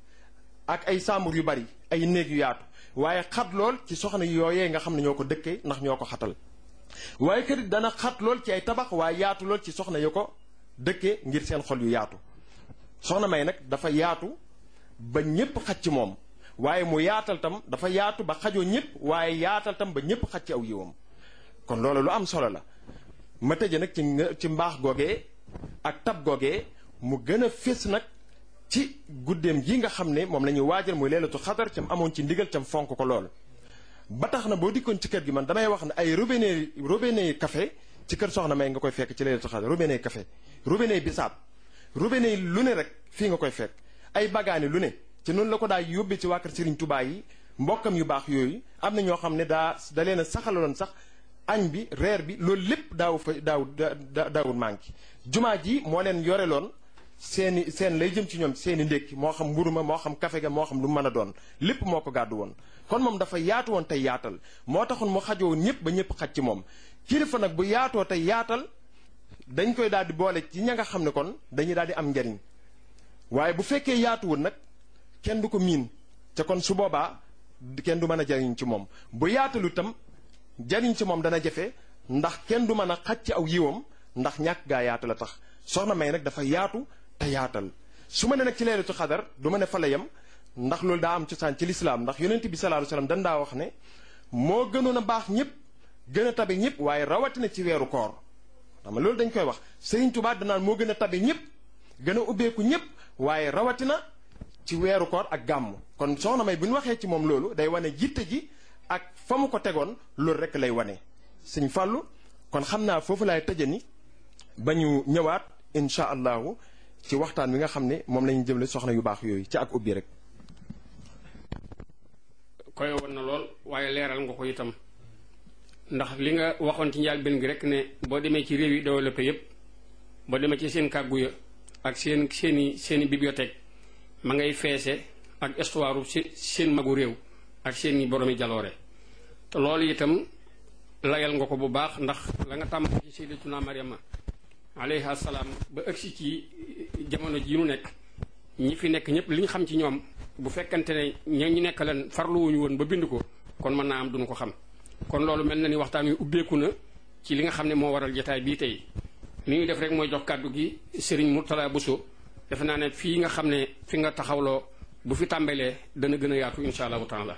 ak ay sàmbur yu bari ay néeg yu yaatu waaye xat lool ci soxna yooyee nga xam ne ñoo ko dëkkee ndax ñoo ko xatal waaye kër dana xat lool ci ay tabax waaye yaatu lool ci soxna yu ko dëkkee ngir seen xol yu yaatu soxna May nag dafa yaatu ba ñépp xaj ci moom waaye mu yaatal tam dafa yaatu ba xajoo ñépp waaye yaatal tam ba ñépp xaj ci aw yiwam kon loolu lu am solo la ma tëje nag ci mbaax googee ak tab googee mu gën a fés nag ci guddeem gi nga xam ne moom la ñuy waajal muy leelatu xadar cam amoon ci ndigal cam fonk ko lool ba tax na boo dikkoon ci kër gi man damay wax ne ay robinet café ci kër soxna May nga koy fekk ci leelatu xadar robinet café robinet bisaab robinet lu ne rek fii nga koy fekk ay bagaani lu ne ci noonu la ko daa yóbbee ci waa kër Serigne Touba yi mbokkam yu baax yooyu am na ñoo xam ne da leen a saxaloon sax añ bi reer bi loolu lépp daawul manqué jumaa ji moo leen yoreloon seen lay jëm ci ñoom seeni ndékki moo xam mburu ma moo xam kafe ga moo xam lu mën a doon lépp moo ko gàddu woon kon moom dafa yaatu woon tey yaatal moo taxoon mu xajoo ñëpp ba ñëpp xaj ci moom kilifa nag bu yaatoo tey yaatal dañ koy daal di boole ci ña nga xam ne kon dañuy daal di am njariñ waaye bu fekkee yaatuwul nag kenn du ko miin te kon su boobaa kenn du mën a jariñ ci moom bu yaatalu itam jariñ ci moom dana jafe ndax kenn du mën a xaj ci aw yiwam ndax ñàkk gaa yaatu la tax soxna May nag dafa yaatu te yaatal su ma ne nag ci leelatu xadar du ma ne fa la yem ndax loolu daa am cosaan ci lislaam ndax yonent bi sallallahu alayhi wasallam dan daa wax ne moo gënoon a baax ñëpp gën a tabe ñëpp waaye rawatina ci weeru koor xam nga loolu dañ koy wax Sëriñ Tuubaa danaan moo gën a tabe ñëpp gën a ubbeeku ñëpp waaye rawatina ci weeru koor ak gàmm kon soxna May bu ñu waxee ci moom loolu day wane jitte ji ak fa mu ko tegoon loolu rek lay wane Sëñ Fàllu kon xam naa foofu laay tëje ni ba ñu ñëwaat incha allahu ci waxtaan wi nga xam ne moom la ñu jëmle soxna yu baax yooyu ci ak ubbi rek. koy woon na lool waaye leeral nga ko itam ndax li nga waxoon ci njëlbéen gi rek ne boo demee ci réew yi développé yépp boo demee ci seen kàggu ya ak seeni bibliothèque ma ngay feese ak histoire seen magu réew ak seeni boromi jaloore te loolu itam layal nga ko bu baax ndax la nga tàmm ci sayyidatuna Maryama alayha salaam ba ëgsi ci jamono ji ñu nekk ñi fi nekk ñëpp li ñu xam ci ñoom bu fekkante ne ñu nekk leen farluwuñu woon ba bind ko kon mën naa am duñu ko xam kon loolu mel na ni waxtaan wi ubbeeku na ci li nga xam ne moo waral jotaay bii tey li ñuy def rek mooy jox kàddu gi Serigne Mourtala Bousso defe naa ne fii nga xam ne fi nga taxawloo bu fi tàmbalee dana gën a yaatu insha allahu taala.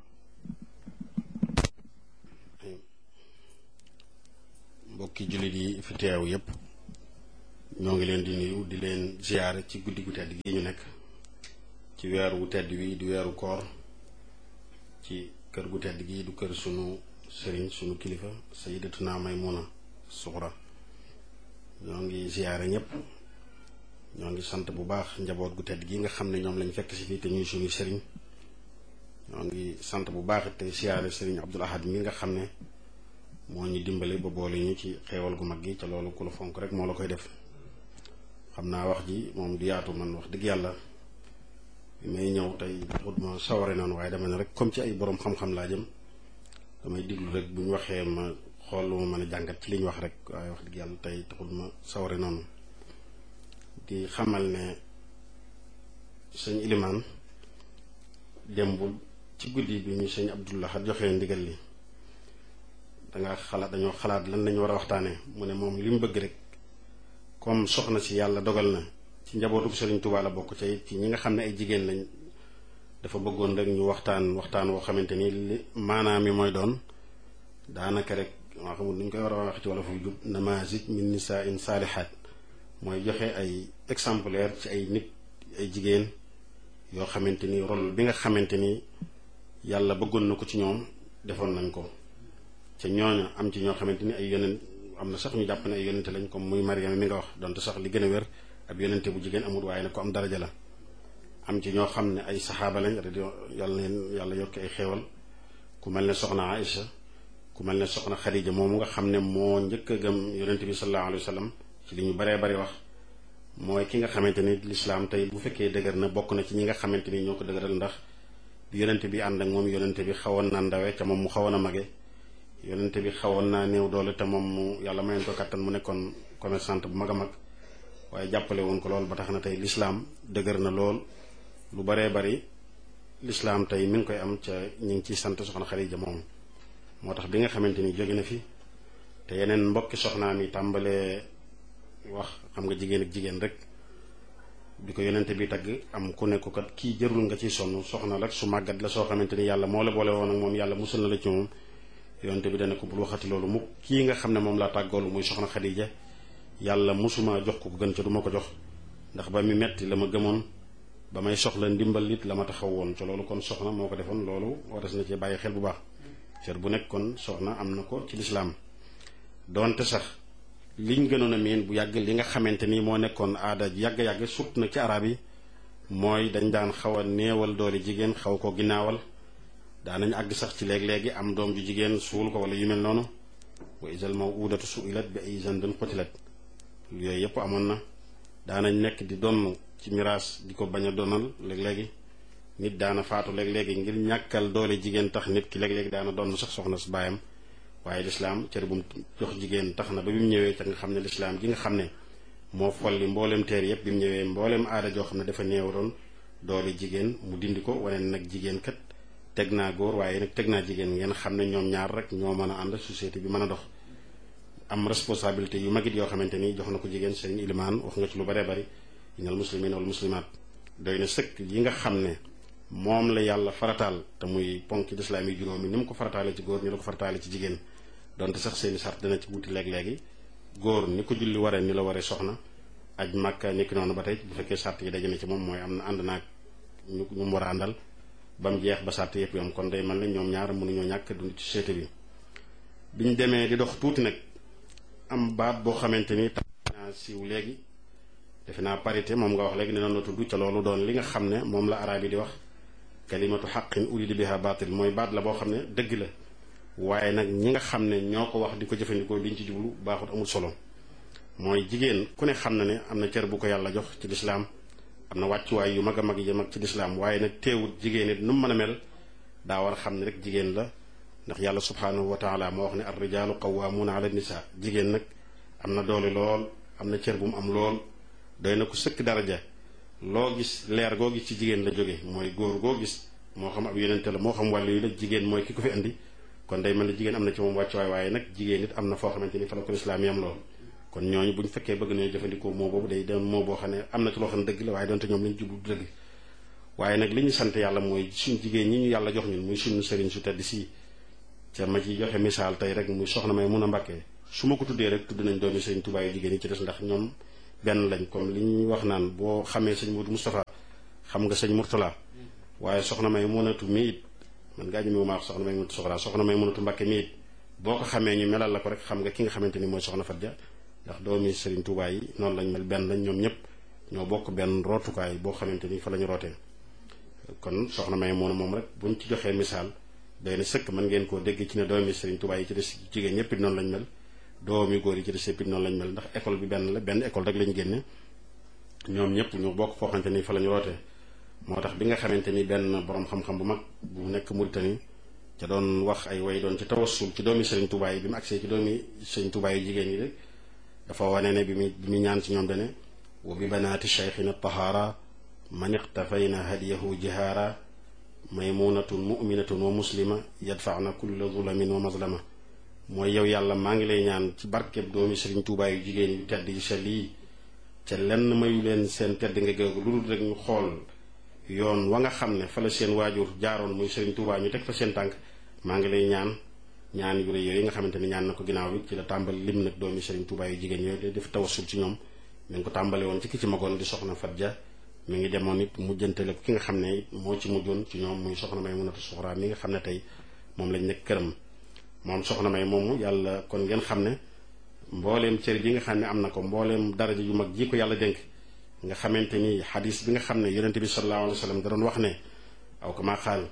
mbokki jullit yi fi teew yépp ñoo ngi leen di nuyu di leen ziyaare ci guddi gu tedd gi ñu nekk ci weeru wu tedd wi di weeru koor ci kër gu tedd gi du kër sunu sëriñ sunu kilifa sayyidatuna Maymuna Suxra ñoo ngi ziyaare ñépp ñoo ngi sant bu baax njaboot gu tedd gi nga xam ne ñoom lañ fekk si fii te ñuy suñu sëriñ ñoo ngi sant bu baax te ziyaare sëriñ Abdul Ahad mi nga xam ne moo ñu dimbale ba boole ñu ci xeewal gu mag gi ca loolu ku la fonk rek moo la koy def. xam naa wax ji moom du yaatu, man wax dëgg yàlla bi may ñëw tey taxut ma saware noonu, waaye dama ne rek comme ci ay borom xam-xam laa jëm damay diglu rek bu ñu waxee ma xool lu ma mën a jàngat ci li ñu wax rek, waaye wax dëgg yàlla tey taxut ma saware noonu. di xamal ne sëñ Ilimaan démbul ci guddi bi ñu sëñ Abdullah joxee ndigal li dañoo xalaat lan lañu war a waxtaanee. mu ne moom li mu bëgg rek comme soxna si yàlla dogal na ci njabootu Sëriñ Tuubaa la bokk ca it ci ñi nga xam ne ay jigéen lañ, dafa bëggoon rek ñu waxtaan woo xamante ni li maanaam mi mooy doon daanaka rek maa xamul nuñ koy war a wax ci wala fu jub namaazij min nisaa'in saalihaat, mooy joxe ay exemplaire ci ay nit ay jigéen yoo xamante ni rôle bi nga xamante ni yàlla bëggoon na ko ci ñoom defoon nañ ko. ca ñooña am ci ñoo xamante ni ay yonent, am na sax ñu jàpp ne ay yonente lañ comme muy Mariama mi nga wax, donte sax li gën a wér ab yonente bu jigéen amul, waaye nag ko am daraja la. am ci ñoo xam ne ay saxaaba lañ yàlla leen yàlla yokki ay xéewal, ku mel ne soxna Aïcha, ku mel ne soxna Xadija moomu nga xam ne moo njëkk a gëm yonente bi sallallahu alayhi wa sallam ci li ñu baree bari wax. mooy ki nga xamante ni lislaam tey bu fekkee dëgër na bokk na ci ñi nga xamante ni ñoo ko dëgëral, ndax bi yonente bi ànd ak moom yonente bi xawoon na ndawe ca moom mu xawoon a mage, yonente bi xawoon naa néew doole te moom mu yàlla mayoon ko kattan mu nekkoon commerçante bu mag a mag, waaye jàppale woon ko lool ba tax na tey lislaam dëgër na lool. lu baree bari lislaam tey mi ngi koy am ca ñu ngi ciy sant soxna Xadija moom. moo tax bi nga xamante ni jóge na fi te yeneen mbokki soxnaam yi tàmbalee wax, xam nga jigéen ak jigéen rek, bi ko yonente bi tagg am ku nekk kat kii jërul nga ciy sonn, soxna rek su màggat la soo xamante ni yàlla moo la boole woon ak moom, yàlla musul na la ci moom. yonente bi dana ko bul waxati loolu mu kii nga xam ne moom laa tàggoolu muy soxna Xadija, yàlla musuma jox ko gën ca du ma ko jox, ndax ba mi metti la ma gëmoon, ba may soxla ndimbal it la ma taxaw woon ca loolu. kon soxna moo ko defoon, loolu waras na ci bàyyi xel bu baax. cër bu nekk kon soxna am na ko ci lislaam. doonte sax liñ gënoon a miin bu yàgg li nga xamante ni moo nekkoon aada yàgg-yàgg sut na ci arab yi, mooy dañ daan xaw a néewal doole jigéen, xaw ko ginnaawal. daanañ àgg sax ci léeg-léegi am doom ju jigéen suul ko wala yu mel noonu. wa izal maw'udatu su'ilat bi ayyi dhanbin qutilat, yooyu yëpp amoon na. daanañ nekk di donn ci miraas di ko bañ a donal léeg-léegi. nit daana faatu léeg-léegi ngir ñàkkal doole jigéen tax nit ki léeg-léegi daana donn sax soxna su baayam. waaye lislaam cër bu mu jox jigéen tax na ba bi mu ñëwee ca nga xam ne lislaam ji nga xam ne moo folli mboolem teer yëpp, bi mu ñëwee mboolem aada joo xam ne dafa néewaroon doole jigéen mu dindi ko, wane nag jigéen kat teg naa góor waaye nag teg naa jigéen, ngeen xam ne ñoom ñaar rek ñoo mën a ànd, société bi mën a dox. am responsabilité yu magit yoo xamante ni jox na ko jigéen. sëriñ Ilimaan wax nga ci lu baree bari, innal muslimiina wal muslimaat, doy na sëkk yi nga xam ne moom la yàlla farataal te muy ponk lislaam yi juróomi ni mu ko farataale ci góor ni la ko farataale ci jigéen. donte sax seeni sart dana ci wuti léeg-léegi, góor ni ko julli waree ni la waree soxna, aj Màkka ni ki noonu ba tey bu fekkee sart yi daje na ci moom, mooy am na ànd naag ñu mu war a àndal ba mu jeex ba sart yëpp yom. kon day mel ne ñoom ñaar mënuñoo ñàkk dund ci société bi. biñ demee di dox tuuti nag am baat boo xamante ni tax naa siiw léegi, defe naa parité moom nga wax léegi ne noonu la tudd, ca loolu doon li nga xam ne moom la araab yi di wax kalimatu xaqin urida biha baatil, mooy baat la boo xam ne dëgg la, waaye nag ñi nga xam ne ñoo ko wax di ko jëfandikoo liñ ci jublu baaxut, amul solo. mooy jigéen ku ne xam na ne am na cër bu ko yàlla jox ci lislaam, am na wàccuwaay yu mag a mag yi mag ci lislaam, waaye nag teewut jigéen it nu mu mën a mel daa war a xam ne rek jigéen la. ndax yàlla subhaanahu wa taala moo wax ne ar rijaalu qawwaamuuna ala nisaa, jigéen nag am na doole lool, am na cër bu mu am lool, doy na ko sëkk daraja. loo gis leer goo gis ci jigéen la jóge, mooy góor goo gis moo xam ab yonente la moo xam wàllu yu la, jigéen mooy ki ko fi indi. kon day mel ne jigéen am na ci moom wàccuwaay, waaye nag jigéen nit am na foo xamante ni fa la ko lislaam yam lool. kon ñooñu buñ fekkee bëgg nañu jëfandikoo moo boobu day doon moo boo xam ne am na ci loo xam ne dëgg la, waaye doonte ñoom lañ jublu dëgg. waaye nag li ñu sant yàlla mooy suñ jigéen ñi ñu yàlla jox ñun muy suñu sëriñ su tedd si ca ma ci joxe misaal tey rek muy soxna may mun a Mbàkke su ma ko tuddee rek tudd nañ doomi sëriñ Tuubaa yu jigéen yi ci des ndax ñoom benn lañ comme li ñuy wax naan boo xamee sëñ Modou Moustapha xam nga sëñ Mourtala waaye soxna may munatu mi it man ngaa ñëme ma wax soxna may munatu soxna may munatu Mbàkke mi it boo ko xamee ñu melal la ko rek xam nga ki nga xamante ni mooy soxna Fatja ndax doomi sëriñ Tuubaa yi noonu lañ mel benn lañ ñoom ñëpp ñoo bokk benn rootukaay boo xamante ni fa la ñu rootee kon soxna may moom rek buñ ci joxee misaal doy na sëkk mën ngeen koo dégg ci ne doomi sëriñ Tuubaa yi ci des jigéen ñëpp it noonu lañ mel doomi góor yi ci des yëpp it noonu lañ mel ndax école bi benn la benn école rek lañ génne ñoom ñëpp ñu bokk foo xamante ni fa la ñu rootee moo tax bi nga xamante ni benn borom xam-xam bu mag bu nekk Mauritanie ca doon wax ay way doon ci tawassul ci doomi sëriñ Tuubaa yi bi mu agsee ci doomi sëriñ Tuubaa yu jigéen yi rek dafa wane ne bi mu ñaan ci ñoom dane wa bi banaati cheikhina tahaara man iqtafayna hadiyahu jihaara maymunatun muminatun wa muslima yadfaana kulla zulamin wa mazlama mooy yow yàlla maa ngi lay ñaan ci barkeb doomi sëriñ Tuubaa yu jigéen yu tedd yi sell yi ca lenn mayu leen seen tedd nga géegu lu dul rek ñu xool yoon wa nga xam ne fa la seen waajur jaaroon muy sëriñ Tuubaa ñu teg fa seen tànk maa ngi lay ñaan yu rëy yooyu nga xamante ni ñaan na ko ginnaaw bi ci la tàmbali lim nag doomi sëriñ Tuubaa yu jigéen yooyu def tawassul ci ñoom mi ngi ko tàmbale woon ci ki ci magoon di soxna Fatja mi ngi demoon it mujjantale ki nga xam ne it moo ci mujjoon ci ñoom muy soxna may munatu suxraa mi nga xam ne tey moom lañ nekk këram moom soxna may moomu yàlla kon ngeen xam ne mbooleem cër bi nga xam ne am na ko mbooleem daraja yu mag ji ko yàlla dénk nga xamante ni xadis bi nga xam ne yonente bi sallallahu alayhi wa sallam da doon wax ne aw kama qaal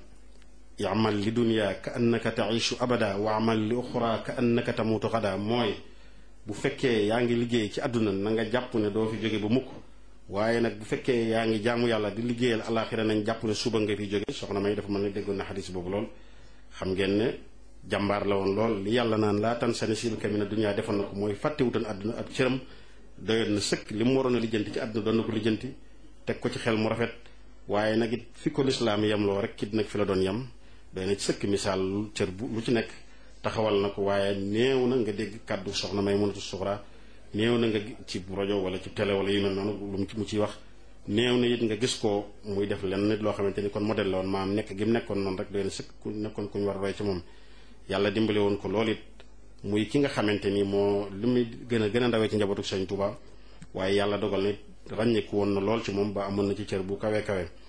i'mal li dunya ka annaka taishu abada wa amal li uxra ka annaka tamutu xada mooy bu fekkee yaa ngi liggéey ci àdduna na nga jàpp ne doo fi jóge ba mukk waaye nag bu fekkee yaa ngi jaamu yàlla di liggéeyal alaxira nañ jàpp ne suba nga fi jóge soxna may dafa mën ne déggoon na xadis boobu lool xam ngeen ne jàmbaar la woon lool li yàlla naan laa tan sa nasiibaka mina dunya defoon na ko mooy fàttewutoon àdduna ak cëram doyoon na sëkk li mu waroon a lijjanti ci àdduna doon na ko lijjanti teg ko ci xel mu rafet waaye nag it fi ko lislaam yem loo rek kit nag fi la doon yem doy na ci sëkk misaal cër bu lu ci nekk taxawal na ko waaye néew na nga dégg kàddu soxna may munatu suxraa néew na nga ci rajo wala ci télé wala yu mel noonu lu mu ciy wax néew na it nga gis ko muy def lenn nit loo xamante ni kon modèle la woon maam nekk gi mu nekkoon noonu rek doy na sëkk ku nekkoon ku ñu war a roy ci moom yàlla dimbale woon ko loolu it muy ki nga xamante ni moo li muy gën a ndawee ci njabootu Sëriñ Tuubaa waaye yàlla dogal na ràññeeku woon na lool ci moom ba amoon na ci cër bu kawe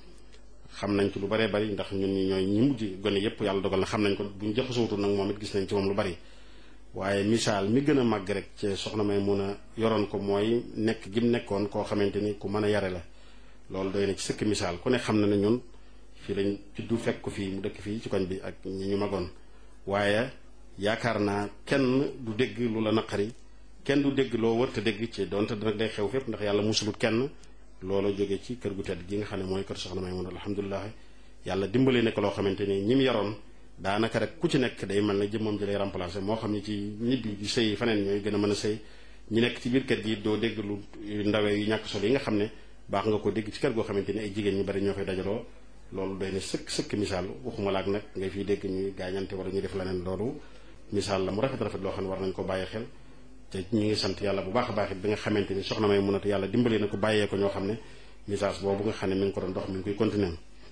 xam nañ ci lu baree bari ndax ñun ñi ñooy ñi mujj gone yépp yàlla dogal na xam nañ ko buñ jaxasootul nag moom it gis nañ ci moom lu bari waaye misaal mi gën a màgg rek ci soxna may mun a yoroon ko mooy nekk gi mu nekkoon koo xamante ni ku mën a yare la loolu doy na ci sëkk misaal ku ne xam na ne ñun fii lañ juddu fekk ko fii mu dëkk fii ci koñ bi ak ñi ñu magoon waaye yaakaar naa kenn du dégg lu la naqari kenn du dégg loo wërta dégg ci donte nag day xew fépp ndax yàlla musulut kenn loola jóge ci kër gu tedd gi nga xam ne mooy kër soxna may mun alhamdulilah yàlla dimbale ne ko loo xamante ni ñi mu yaroon daanaka rek ku ci nekk day mel ne jëmmam ji lay remplacer moo xam ne ci ñibbi di sëy faneen ñooy gën a mën a sëy ñi nekk ci biir kër gi doo dégg lu ndawee yu ñàkk solo yi nga xam ne baax nga ko dégg ci kër goo xamante ni ay jigéen ñu bari ñoo fay dajaloo loolu doy na sëkk misaal waxuma laak nag ngay fiy dégg ñuy gaañante wala ñuy def leneen loolu misaal la mu rafet loo xam ne war nañ ko bàyyi xel te ñu ngi sant yàlla bu baax a baax it bi nga xamante ni soxna may munatu yàlla dimbali na ko bàyyee ko ñoo xam ne message boobu nga xam ne mi ngi ko doon dox mi ngi koy continuer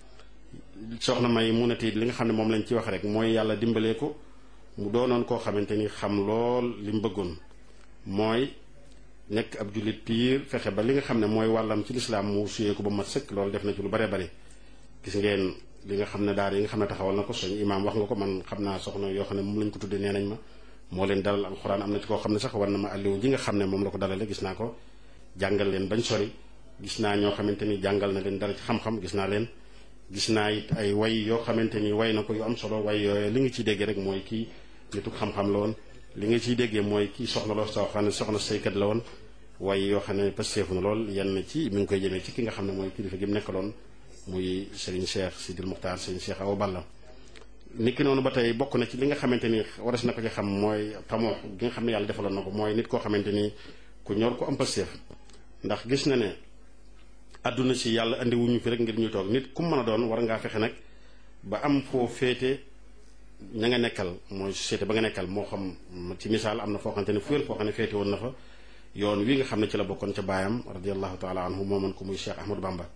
soxna may munatu it li nga xam ne moom lañ ci wax rek mooy yàlla dimbalee ko mu doonoon koo xamante ni xam lool li mu bëggoon mooy nekk ab jullit piir fexe ba li nga xam ne mooy wàllam ci lislaam mu suyee ko ba mat sëkk loolu def na ci lu bare bare gis ngeen li nga xam ne daara yi nga xam ne taxawal na ko soñ imaam wax nga ko man xam naa soxna yoo xam ne moom lañ ko tuddee nee nañ ma moo leen dalal alxuraan am na ci koo xam ne sax war na ma àlliwu ji nga xam ne moom la ko dalale gis naa ko jàngal leen bañ sori gis naa ñoo xamante ni jàngal na leen dara ci xam-xam gis naa leen gis naa it ay way yoo xamante ni way na ko yu am solo way yooyu li nga ciy déggee rek mooy kii nitu xam-xam la woon li nga ciy déggee mooy kii soxna loo soo xam ne soxna saykat la woon way yoo xam ne pasteefu na lool yenn ci mi ngi koy jëmee ci ki nga xam ne mooy kilifa gi mu nekkaloon muy Serigne Cheikh Sidil Muxtaar Serigne Cheikh Awa Balla niki noonu ba tey bokk na ci li nga xamante ni waras na ko ci xam mooy tamoo gi nga xam ne yàlla defaloon na ko mooy nit koo xamante ni ku ñor ko am pasteef ndax gis na ne àdduna si yàlla andi wuñu fi rek ngir ñu toog nit ku mën a doon war ngaa fexe nag ba am foo féete ña nga nekkal mooy société ba nga nekkal moo xam ci misaal am na foo xamante ne fuwél foo xam ne féete woon na fa yoon wi nga xam ne ci la bokkoon ca baayam radiallahu taala anhu mooman ko muy Cheikh Ahmadou Bamba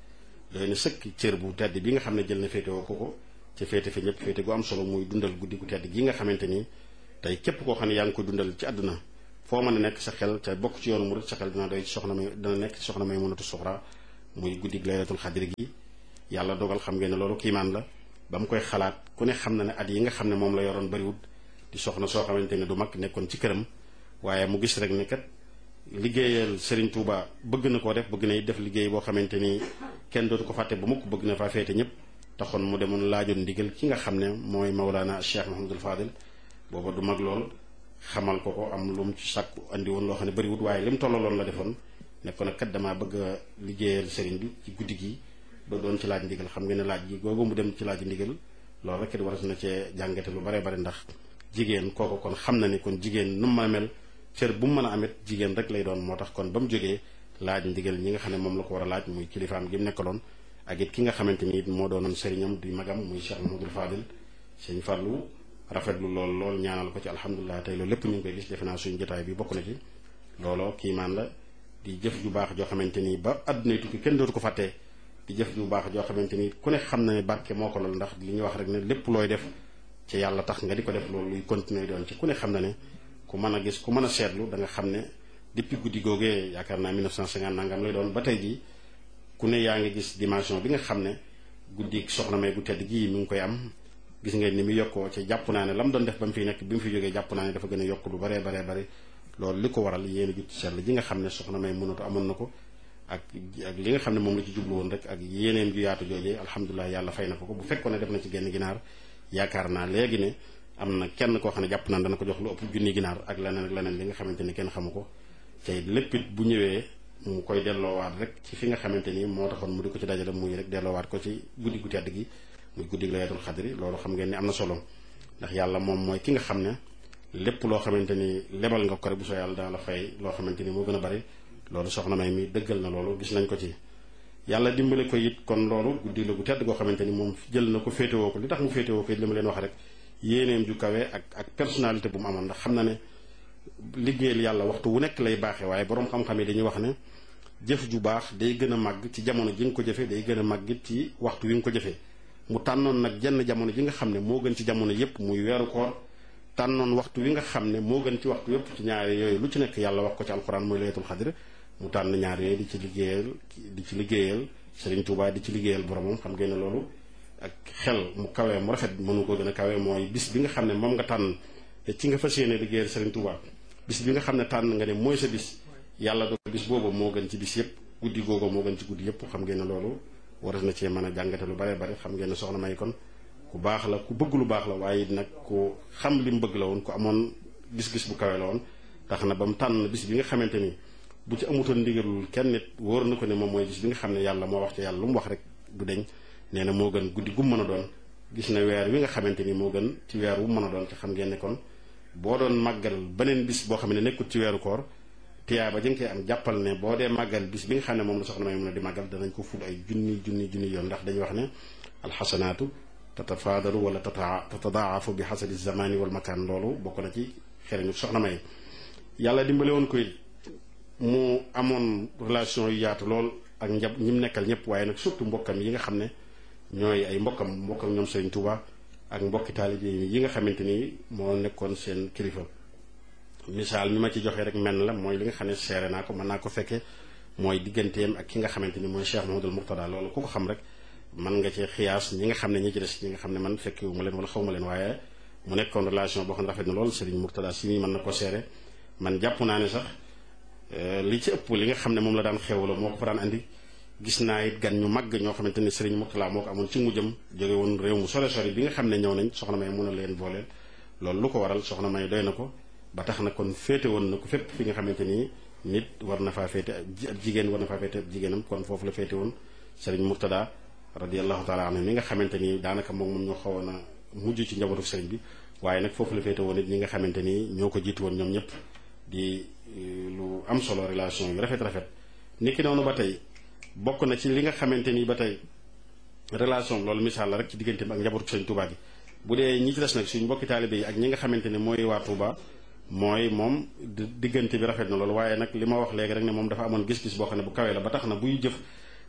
doy na sëkk cër bu tedd bi nga xam ne jël na féete woo ko ca féete fi ñëpp féete gu am solo muy dundal guddi gu tedd gi nga xamante ni tey képp koo xam ne yaa ngi ko dundal ci àdduna foo mën a nekk sa xel ca bokk ci yoonu murid sa xel dina doy ci dina nekk ci soxna Maymunatu Suxra muy guddi laylatul xadri gi. yàlla dogal xam ngeen ne loolu kiimaan la ba mu koy xalaat ku ne xam na ne at yi nga xam ne moom la yoroon bariwut di soxna soo xamante ne du mag nekkoon ci këram waaye mu gis rek ne kat liggéeyal Serigne Touba bëgg na koo def bëgg na def liggéey boo xamante ni kenn dootu ko fàtte ba mukk bëgg na faa féete ñëpp taxoon mu demoon laajoon ndigal ki nga xam ne mooy Mawlana Cheikh Mouhamadul Fadil booba du mag lool xamal ko am lu mu ci sàkku andi woon loo xam ne bariwut waaye li mu tollaloon la defoon nekkoon nag kat damaa bëgg a liggéeyal Serigne bi ci guddi gi ba doon ci laaj ndigal xam nga ne laaj gi googu mu dem ci laaj ndigal loolu rek it war na cee jàngate lu bare bare ndax jigéen kooku kon xam na ni kon jigéen nu mu mën a mel cër bu mu mën a amit jigéen rek lay doon moo tax kon ba mu jógee laaj ndigal ñi nga xam ne moom la ko war a laaj muy kilifaam gi mu nekkaloon ak it ki nga xamante ni it moo doonoon sëriñam di magam muy Cheikh Mouhamadoul Fadil sëñ Fallou rafetlu lool ñaanal ko ci alhamdulilah tey loolu lépp ñu ngi koy gis defe naa suñu jotaay bi bokk na ci looloo kiimaan la di jëf ju baax joo xamante ni ba àdduna tukki kenn dootu ko fàttee di jëf ju baax joo xamante ni ku ne xam na ne barke moo ko lool ndax li ñuy wax rek ne lépp looy def ci yàlla tax nga di ko def loolu luy continuer doon ci ku ne xam na ne ku mën a gis ku mën a seetlu da nga xam ne depuis guddi googee yaakaar naa 1950 nangam lay doon ba tey jii ku ne yaa ngi gis dimension bi nga xam ne guddi soxna May gu tedd gii mi ngi koy am gis ngeen ni mu yokkoo ci jàpp naa ne la mu doon def ba mu fiy nekk bi mu fi jógee jàpp naa ne dafa gën a yokk lu baree bari loolu li ko waral yéen a jut ci sell ji nga xam ne soxna May mënatu amoon na ko ak li nga xam ne moom la ci jublu woon rek ak yéeneem ju yaatu joojee alhamdulilah yàlla fay na ko bu fekkoon ne def na ci genn ginaar yaakaar naa léegi ne am na kenn koo xam ne jàpp naa dana ko jox lu ëpp junni ginaar ak leneen li nga xamante ni kenn xamu ko tey lépp it bu ñëwee mu koy delloowaat rek ci fi nga xamante ni moo taxoon mu di ko ci dajale muy rek delloowaat ko ci guddi gu tedd gi muy guddi laylatul xadri loolu xam ngeen ni am na solo ndax yàlla moom mooy ki nga xam ne lépp loo xamante ni lebal nga ko rek bu soo yàlla dana la fay loo xamante ni moo gën a bari loolu soxna May mi dëggal na loolu gis nañ ko ci yàlla dimbale ko it kon loolu guddi la gu tedd goo xamante ni moom jël na ko féetewoo ko li tax mu féetewoo ko it li ma leen wax rek yéeneem ju kawe ak personnalité bu mu amoon ndax xam na ne liggéeyal yàlla waxtu wu nekk lay baaxee waaye boroom xam-xam yi dañuy wax ne jëf ju baax day gën a màgg ci jamono ji nga ko jëfee day gën a màgg ci waxtu wi nga ko jëfee mu tànnoon nag jenn jamono ji nga xam ne moo gën ci jamono yépp muy weeru koor tànnoon waxtu wi nga xam ne moo gën ci waxtu yépp ci ñaari yooyu lu ci nekk yàlla wax ko ci alxuraan mooy laylatul xadr mu tànn ñaar yooyu di ci liggéeyal Serigne Touba di ci liggéeyal boromam xam ngeen ne loolu ak xel mu kawee mu rafet mënu ko gën a kawee mooy bis bi nga xam ne moom nga tànn te ci nga fas yéene liggéeyal Serigne Touba bis bi nga xam ne tànn nga ne mooy sa bis yàlla do bis boobu moo gën ci bis yépp guddi googu moo gën ci guddi yépp xam ngeen ne loolu waras na cee mën a jàngate lu bare bare xam ngeen ne soxna May kon ku baax la ku bëgg lu baax la waaye it nag ku xam li mu bëgg la woon ku amoon gis-gis bu kawe la woon tax na ba mu tànn bis bi nga xamante ni bu ci amutoon ndigalul kenn nit wóor na ko ne moom mooy bis bi nga xam ne yàlla moo wax ci yàlla lu mu wax rek du deñ nee na moo gën guddi gu mën a doon gis na weer wi nga xamante ni moo gën ci weer wu mën a doon te xam ngeen ne kon boo doon màggal beneen bis boo xam ne nekkut ci weeru koor tiyaa ba jëng koy am jàppal ne boo dee màggal bis bi nga xam ne moom la soxna May mën a di màggal danañ ko ful ay junni yoon ndax dañuy wax ne alxasanaatu tatafaadalu wala tatadaafu bi xasabi zamani wal makaan loolu bokk na ci xereñu soxna May yàlla dimbale woon ko mu amoon relation yu yaatu lool ak ñi mu nekkal ñëpp waaye nag surtout mbokkam yi nga xam ne ñooy ay mbokkam ñoom Serigne Touba ak mbokki taalibe yi nga xamante ni moo nekkoon seen kilifa misaal mi ma ci joxee rek menn la mooy li nga xam ne seere naa ko mën naa ko fekke mooy digganteem ak ki nga xamante ni mooy Cheikh Mouhamadoul Mourtada loolu ku ko xam rek mën nga ci xiyaas ñi nga xam ne ñi ci des ñi nga xam ne man fekkewu ma leen wala xaw ma leen waaye mu nekkoon relation boo xam ne rafet na lool Serigne Mourtada si mii mën na ko seere man jàpp naa ne sax li ci ëpp li nga xam ne moom la daan xewlo moo ko fa daan andi gis naa it gan ñu màgg ñoo xamante ni Serigne Mourtada moo ko amoon ci mujjam jóge woon réew mu sore bi nga xam ne ñëw nañ soxna May mun a leen booleel loolu lu ko waral soxna May doy na ko ba tax na kon féete woon na ko fépp fi nga xamante ni nit war na faa féete ab jigéen war na faa féete ab jigéenam kon foofu la féete woon Serigne Mourtada radiyallahu taala anhu mi nga xamante ni daanaka moom ñoo xawoon a mujj ci njabootu Serigne bi waaye nag foofu la féete woon it ñi nga xamante ni ñoo ko jiitu woon ñoom ñëpp di lu am solo relation yu rafet niki noonu ba tey bokk na ci li nga xamante ni ba tey relation loolu misaal la rek ci diggante bi ak njabootu Serigne Touba gi bu dee ñi ci des nag suñ mbokki taalibe yi ak ñi nga xamante ni mooy waa Touba mooy moom diggante bi rafet na loolu waaye nag li ma wax léegi rek ne moom dafa amoon gis-gis boo xam ne bu kawee la ba tax na buy jëf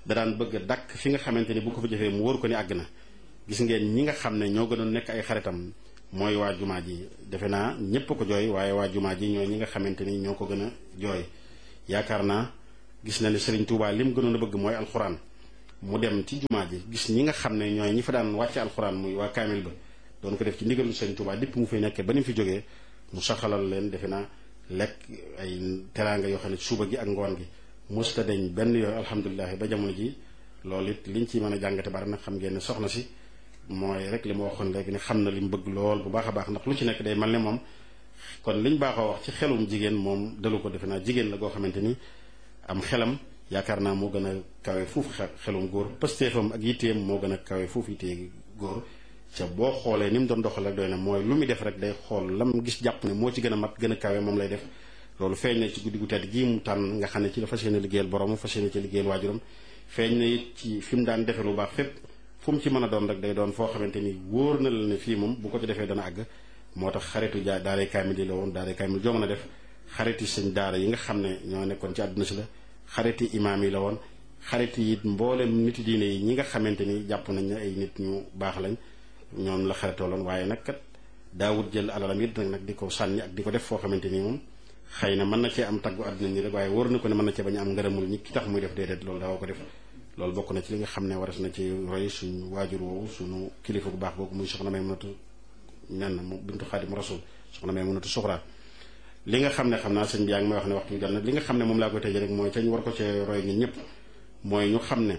da daan bëgg a dàkk fi nga xamante ni bu ko fa jëfee mu wóor ko ni àgg na. gis ngeen ñi nga xam ne ñoo gënoon nekk ay xaritam mooy waa jumaa ji defe naa ñépp ko jooy waaye waa jumaa ji ñooy ñi nga xamante ni ñoo ko gën a jooy. yaakaar naa gis na ne Serigne Touba lim gënoon a bëgg mooy alxuraan mu dem ci jumaa ji gis ñi nga xam ne ñooy ñi fa daan wàcce alxuraan muy waa kaamil ba doon ko def ci ndigalu Serigne Touba dipp mu fay nekkee ba ni mu fi jógee mu saxalal leen defe naa lekk ay teraanga yoo xam ne suba gi ak ngoon gi musta dañ benn yooyu alhamdulilah ba jamono ji loolu it liñ ci mën a jàngate bari nag xam ngeen ne soxna si mooy rek li ma waxoon léegi ne xam na li mu bëgg lool bu baax a baax ndax lu ci nekk day mel ne moom kon liñ baaxoo wax ci xelum jigéen moom dalu ko defe naa jigéen la goo xamante ni am xelam yaakaar naa moo gën a kawe fuuf xelum góor pëstéefam ak yitteem moo gën a kawe fuuf yittee góor ca boo xoolee ni mu doon doxal rek doy na mooy lu muy def rek day xool lam gis jàpp ne moo ci gën a mat gën a kawe moom lay def loolu feeñ na ci guddi gu tedd gii mu tànn nga xam ne ci la fas yéene liggéeyal borom fas yéene ci liggéeyal waajuram feeñ na it ci fi mu daan defee lu baax fépp fu mu ci mën a doon rek day doon foo xamante ni wóor na la ne fii moom bu ko ci defee dana àgg moo tax xaritu daaray kaamil yi la woon daaray kaamil joo mën a def xariti sëñ daara yi nga xam ne ñoo nekkoon ci àdduna si la xariti imaam yi la woon xariti it mboolem niti diine yi ñi nga xamante ni jàpp nañ ne ay nit ñu baax lañ ñoom la xaritoo loon waaye nag kat daawut jël alalam it nag di ko sànni ak di ko def foo xamante ni moom xëy na mën na cee am taggu àdduna ni rek waaye wóor na ko ne mën na cee bañ a am ngërëmul ñi ki tax muy def déedéet loolu daawoo ko def loolu bokk na ci li nga xam ne waras na ci roy suñu waajur woowu suñu kilifa bu baax googu muy soxna Maymunatu nen mu bintu Xaadim Rasul soxna Maymunatu Suxra li nga xam ne xam naa sëñ bi yaa ngi may wax ne waxtu bi jot na li nga xam ne moom laa koy tëjee rek mooy ca ñu war ko cee roy ñun ñëpp mooy ñu xam ne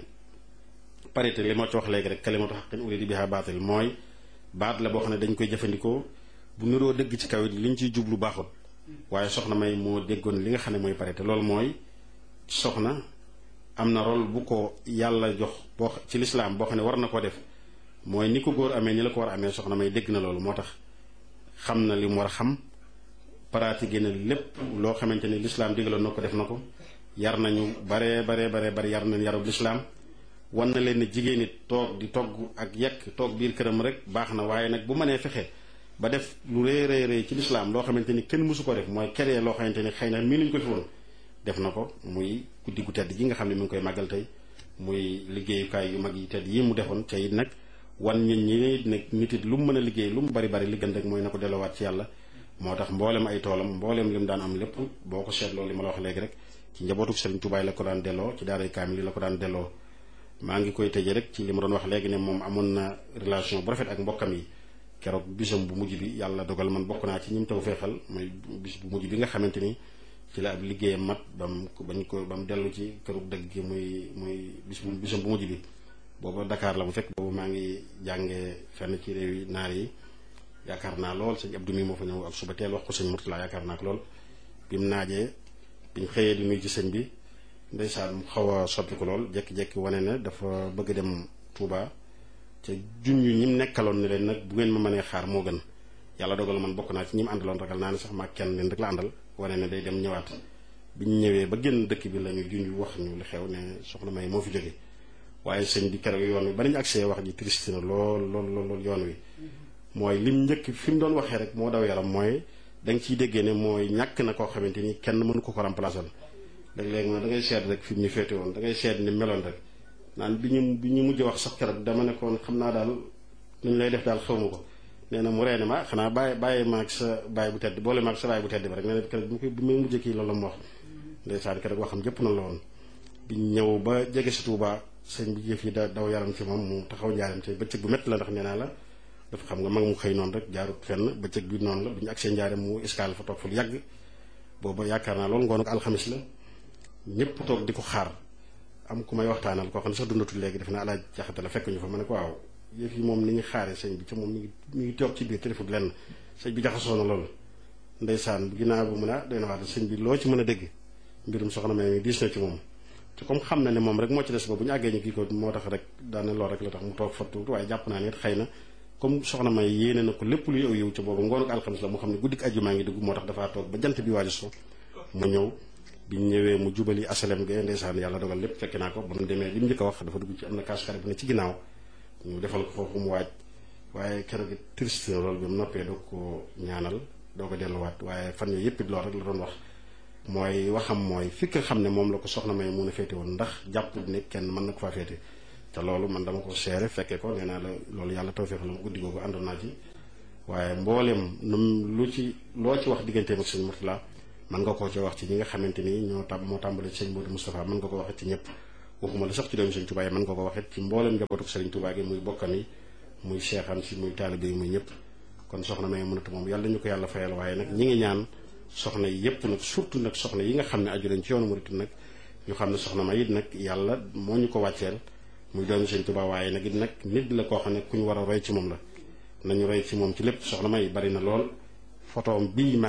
parité li ma ci wax léegi rek kalimatu haqqin urida biha baatil mooy baat la boo xam ne dañ koy jëfandikoo bu niroo dëgg ci kaw it liñ ciy jublu baaxul waaye soxna May moo déggoon li nga xam ne mooy parité loolu mooy soxna am na rôle bu ko yàlla jox boo ci lislaam boo xam ne war na koo def mooy ni ko góor amee ni la ko war a amee soxna May dégg na loolu moo tax xam na li mu war a xam pratiqué na lépp loo xamante ni lislaam digaloon na ko def na ko yar nañu bare yar nañ yarub lislaam wan na leen ne jigéen it toog di togg ak yekk toog biir këram rek baax na waaye nag bu mënee fexe ba def lu rëy ci lislaam loo xamante ni kenn mësu ko def mooy keree loo xamante ni xëy na mii nuñ ko fi woon def na ko muy guddi gu tedd ji nga xam ne mi ngi koy màggal tey muy liggéeyukaay yu mag yi tedd yi mu defoon ca it nag wan nit ñi nag nit it lu mu mën a liggéey lu mu bari li gën rek mooy na ko delloowaat ci yàlla moo tax mboolem ay toolam mboolem li mu daan am lépp boo ko seetloo li ma la wax léegi rek ci njabootu Sëriñ Tuubaa la ko daan delloo ci daaray kaamil la ko daan delloo maa ngi koy tëjee rek ci li ma doon wax léegi ne moom amoon na relation bu rafet ak mbokkam yi keroog bisam bu mujj bi yàlla dogal man bokk naa ci ñi mu taw feexal mooy bis bu mujj bi nga xamante ni ci la ab liggéeyam mat ba mu dellu ci këru dëgg gi muy bisam bu mujj bi booba Dakar la mu fekk boobu maa ngi jàngee fenn ci réew yi naar yi yaakaar naa lool sëñ Abdou mi moo fa ñëw ak suba teel wax ko sëñ Murtala yaakaar naa ko lool bi mu naajee biñ xëyee di nuyu ci sëñ bi ndeysaan mu xaw a soppi ko lool jekki-jekki wane ne dafa bëgg dem Touba ca junj ñi mu nekkaloon ne leen nag bu ngeen ma mënee xaar moo gën yàlla dogal man bokk naa ci ñi mu àndaloon ragal naa ne sax maa kenn leen rek la àndal wane ne day dem ñëwaat biñ ñëwee ba génn dëkk bi la ñu junj wax ñu li xew ne soxna May moo fi jóge waaye sëñ bi keroog yoon wi ba nañu agsee wax ji triste na lool yoon wi mooy lim njëkk fi mu doon waxee rek moo daw yaram mooy da nga ciy déggee ne mooy ñàkk na koo xamante ni kenn mënu ko remplacer léeg-léeg da ngay seet rek fi mu ñu féete woon da ngay seet ni meloon rek naan bi ñu mujj wax sax keroog dama ne koon xam naa daal nuñ lay def daal xawma ko nee na mu reene ma xanaa bàyyi maag sa baay bu tedd boole maag sa baay bu tedd ba rek nee na keroog bi may mujjee kii loolu la mu wax ndeysaan keroog waxam jëpp na la woon biñ ñëw ba jege si Touba sëñ bi jëf yi daw yaram ci moom mu taxaw njaaram te bëccëg bu métti la ndax nee naa la dafa xam nga mag mu xëy noonu rek jaarut fenn bëccëg bi noonu la bi ñu agsee njaaram mu escale fa toog fa lu yàgg booba yaakaar naa loolu ngoon ak alxamis la ñëpp toog di ko xaar am ku may waxtaanal koo xam ne sax dundatul léegi def naa alaaj jaxate la fekk ñu fa ma ne ko waaw yëf yi moom ni ñu xaare sëñ bi ca moom mi ngi toog ci biir téléphone lenn sëñ bi jaxasoo na loolu ndeysaan ginnaaw bu mun a doy na waat sëñ bi loo ci mën a dégg mbirum soxna May diis na ci moom te comme xam na ne moom rek moo ci des ba bu ñu àggee ñu kii ko moo tax rek daane lool rek la tax mu toog fattu waaye jàpp naa ne xëy na comme soxna May yéene na ko lépp luy aw yiw ca boobu ngoonu ak alxamis la mu xam ne guddik àjjuma ngi dugg moo tax dafaa toog ba jant bi waaju so mu ñëw biñ ñëwee mu jubali asalem ga ndeysaan yàlla dogal lépp fekk naa ko ba mu demee li mu njëkk a wax dafa dugg ci am na kaas xarit bu ne ci ginnaaw ñu defal ko foofu mu waaj waaye keroog triste na loolu bi mu noppee doo ko ñaanal doo ko delluwaat waaye fan yooyu yëpp it loolu rek la doon wax mooy waxam mooy fi nga xam ne moom la ko soxna May mun a féete woon ndax jàpp ne kenn mën na ko faa féete te loolu man dama ko seere fekke ko nee naa la loolu yàlla tawfeex la ma guddi googu àndoon naa ci waaye mbooleem loo ci wax digganteem ak sëñ Murtala mën nga koo ci wax ci ñi nga xamante ni moo tàmbali ci sëñ Modou Moustapha mën nga ko waxee ci ñëpp waxuma la sax ci doomu sëñ Touba yi mën nga ko waxee ci mbooleem njabootu sëriñ Touba gi muy bokkam yi muy seexam si muy taalibe yi muy ñëpp kon soxna May mënatu moom yàlla ñu ko yàlla fayal waaye nag ñi ngi ñaan soxna yi yëpp nag surtout nag soxna yi nga xam ne aju lañ ci yoonu murit nag ñu xam ne soxna May it nag yàlla moo ñu ko wàcceel muy doomu sëñ Touba waaye nag it nag nit la koo xam ne ku ñu war a roy ci moom la nañu roy ci moom ci lépp soxna May bari na lool photo bii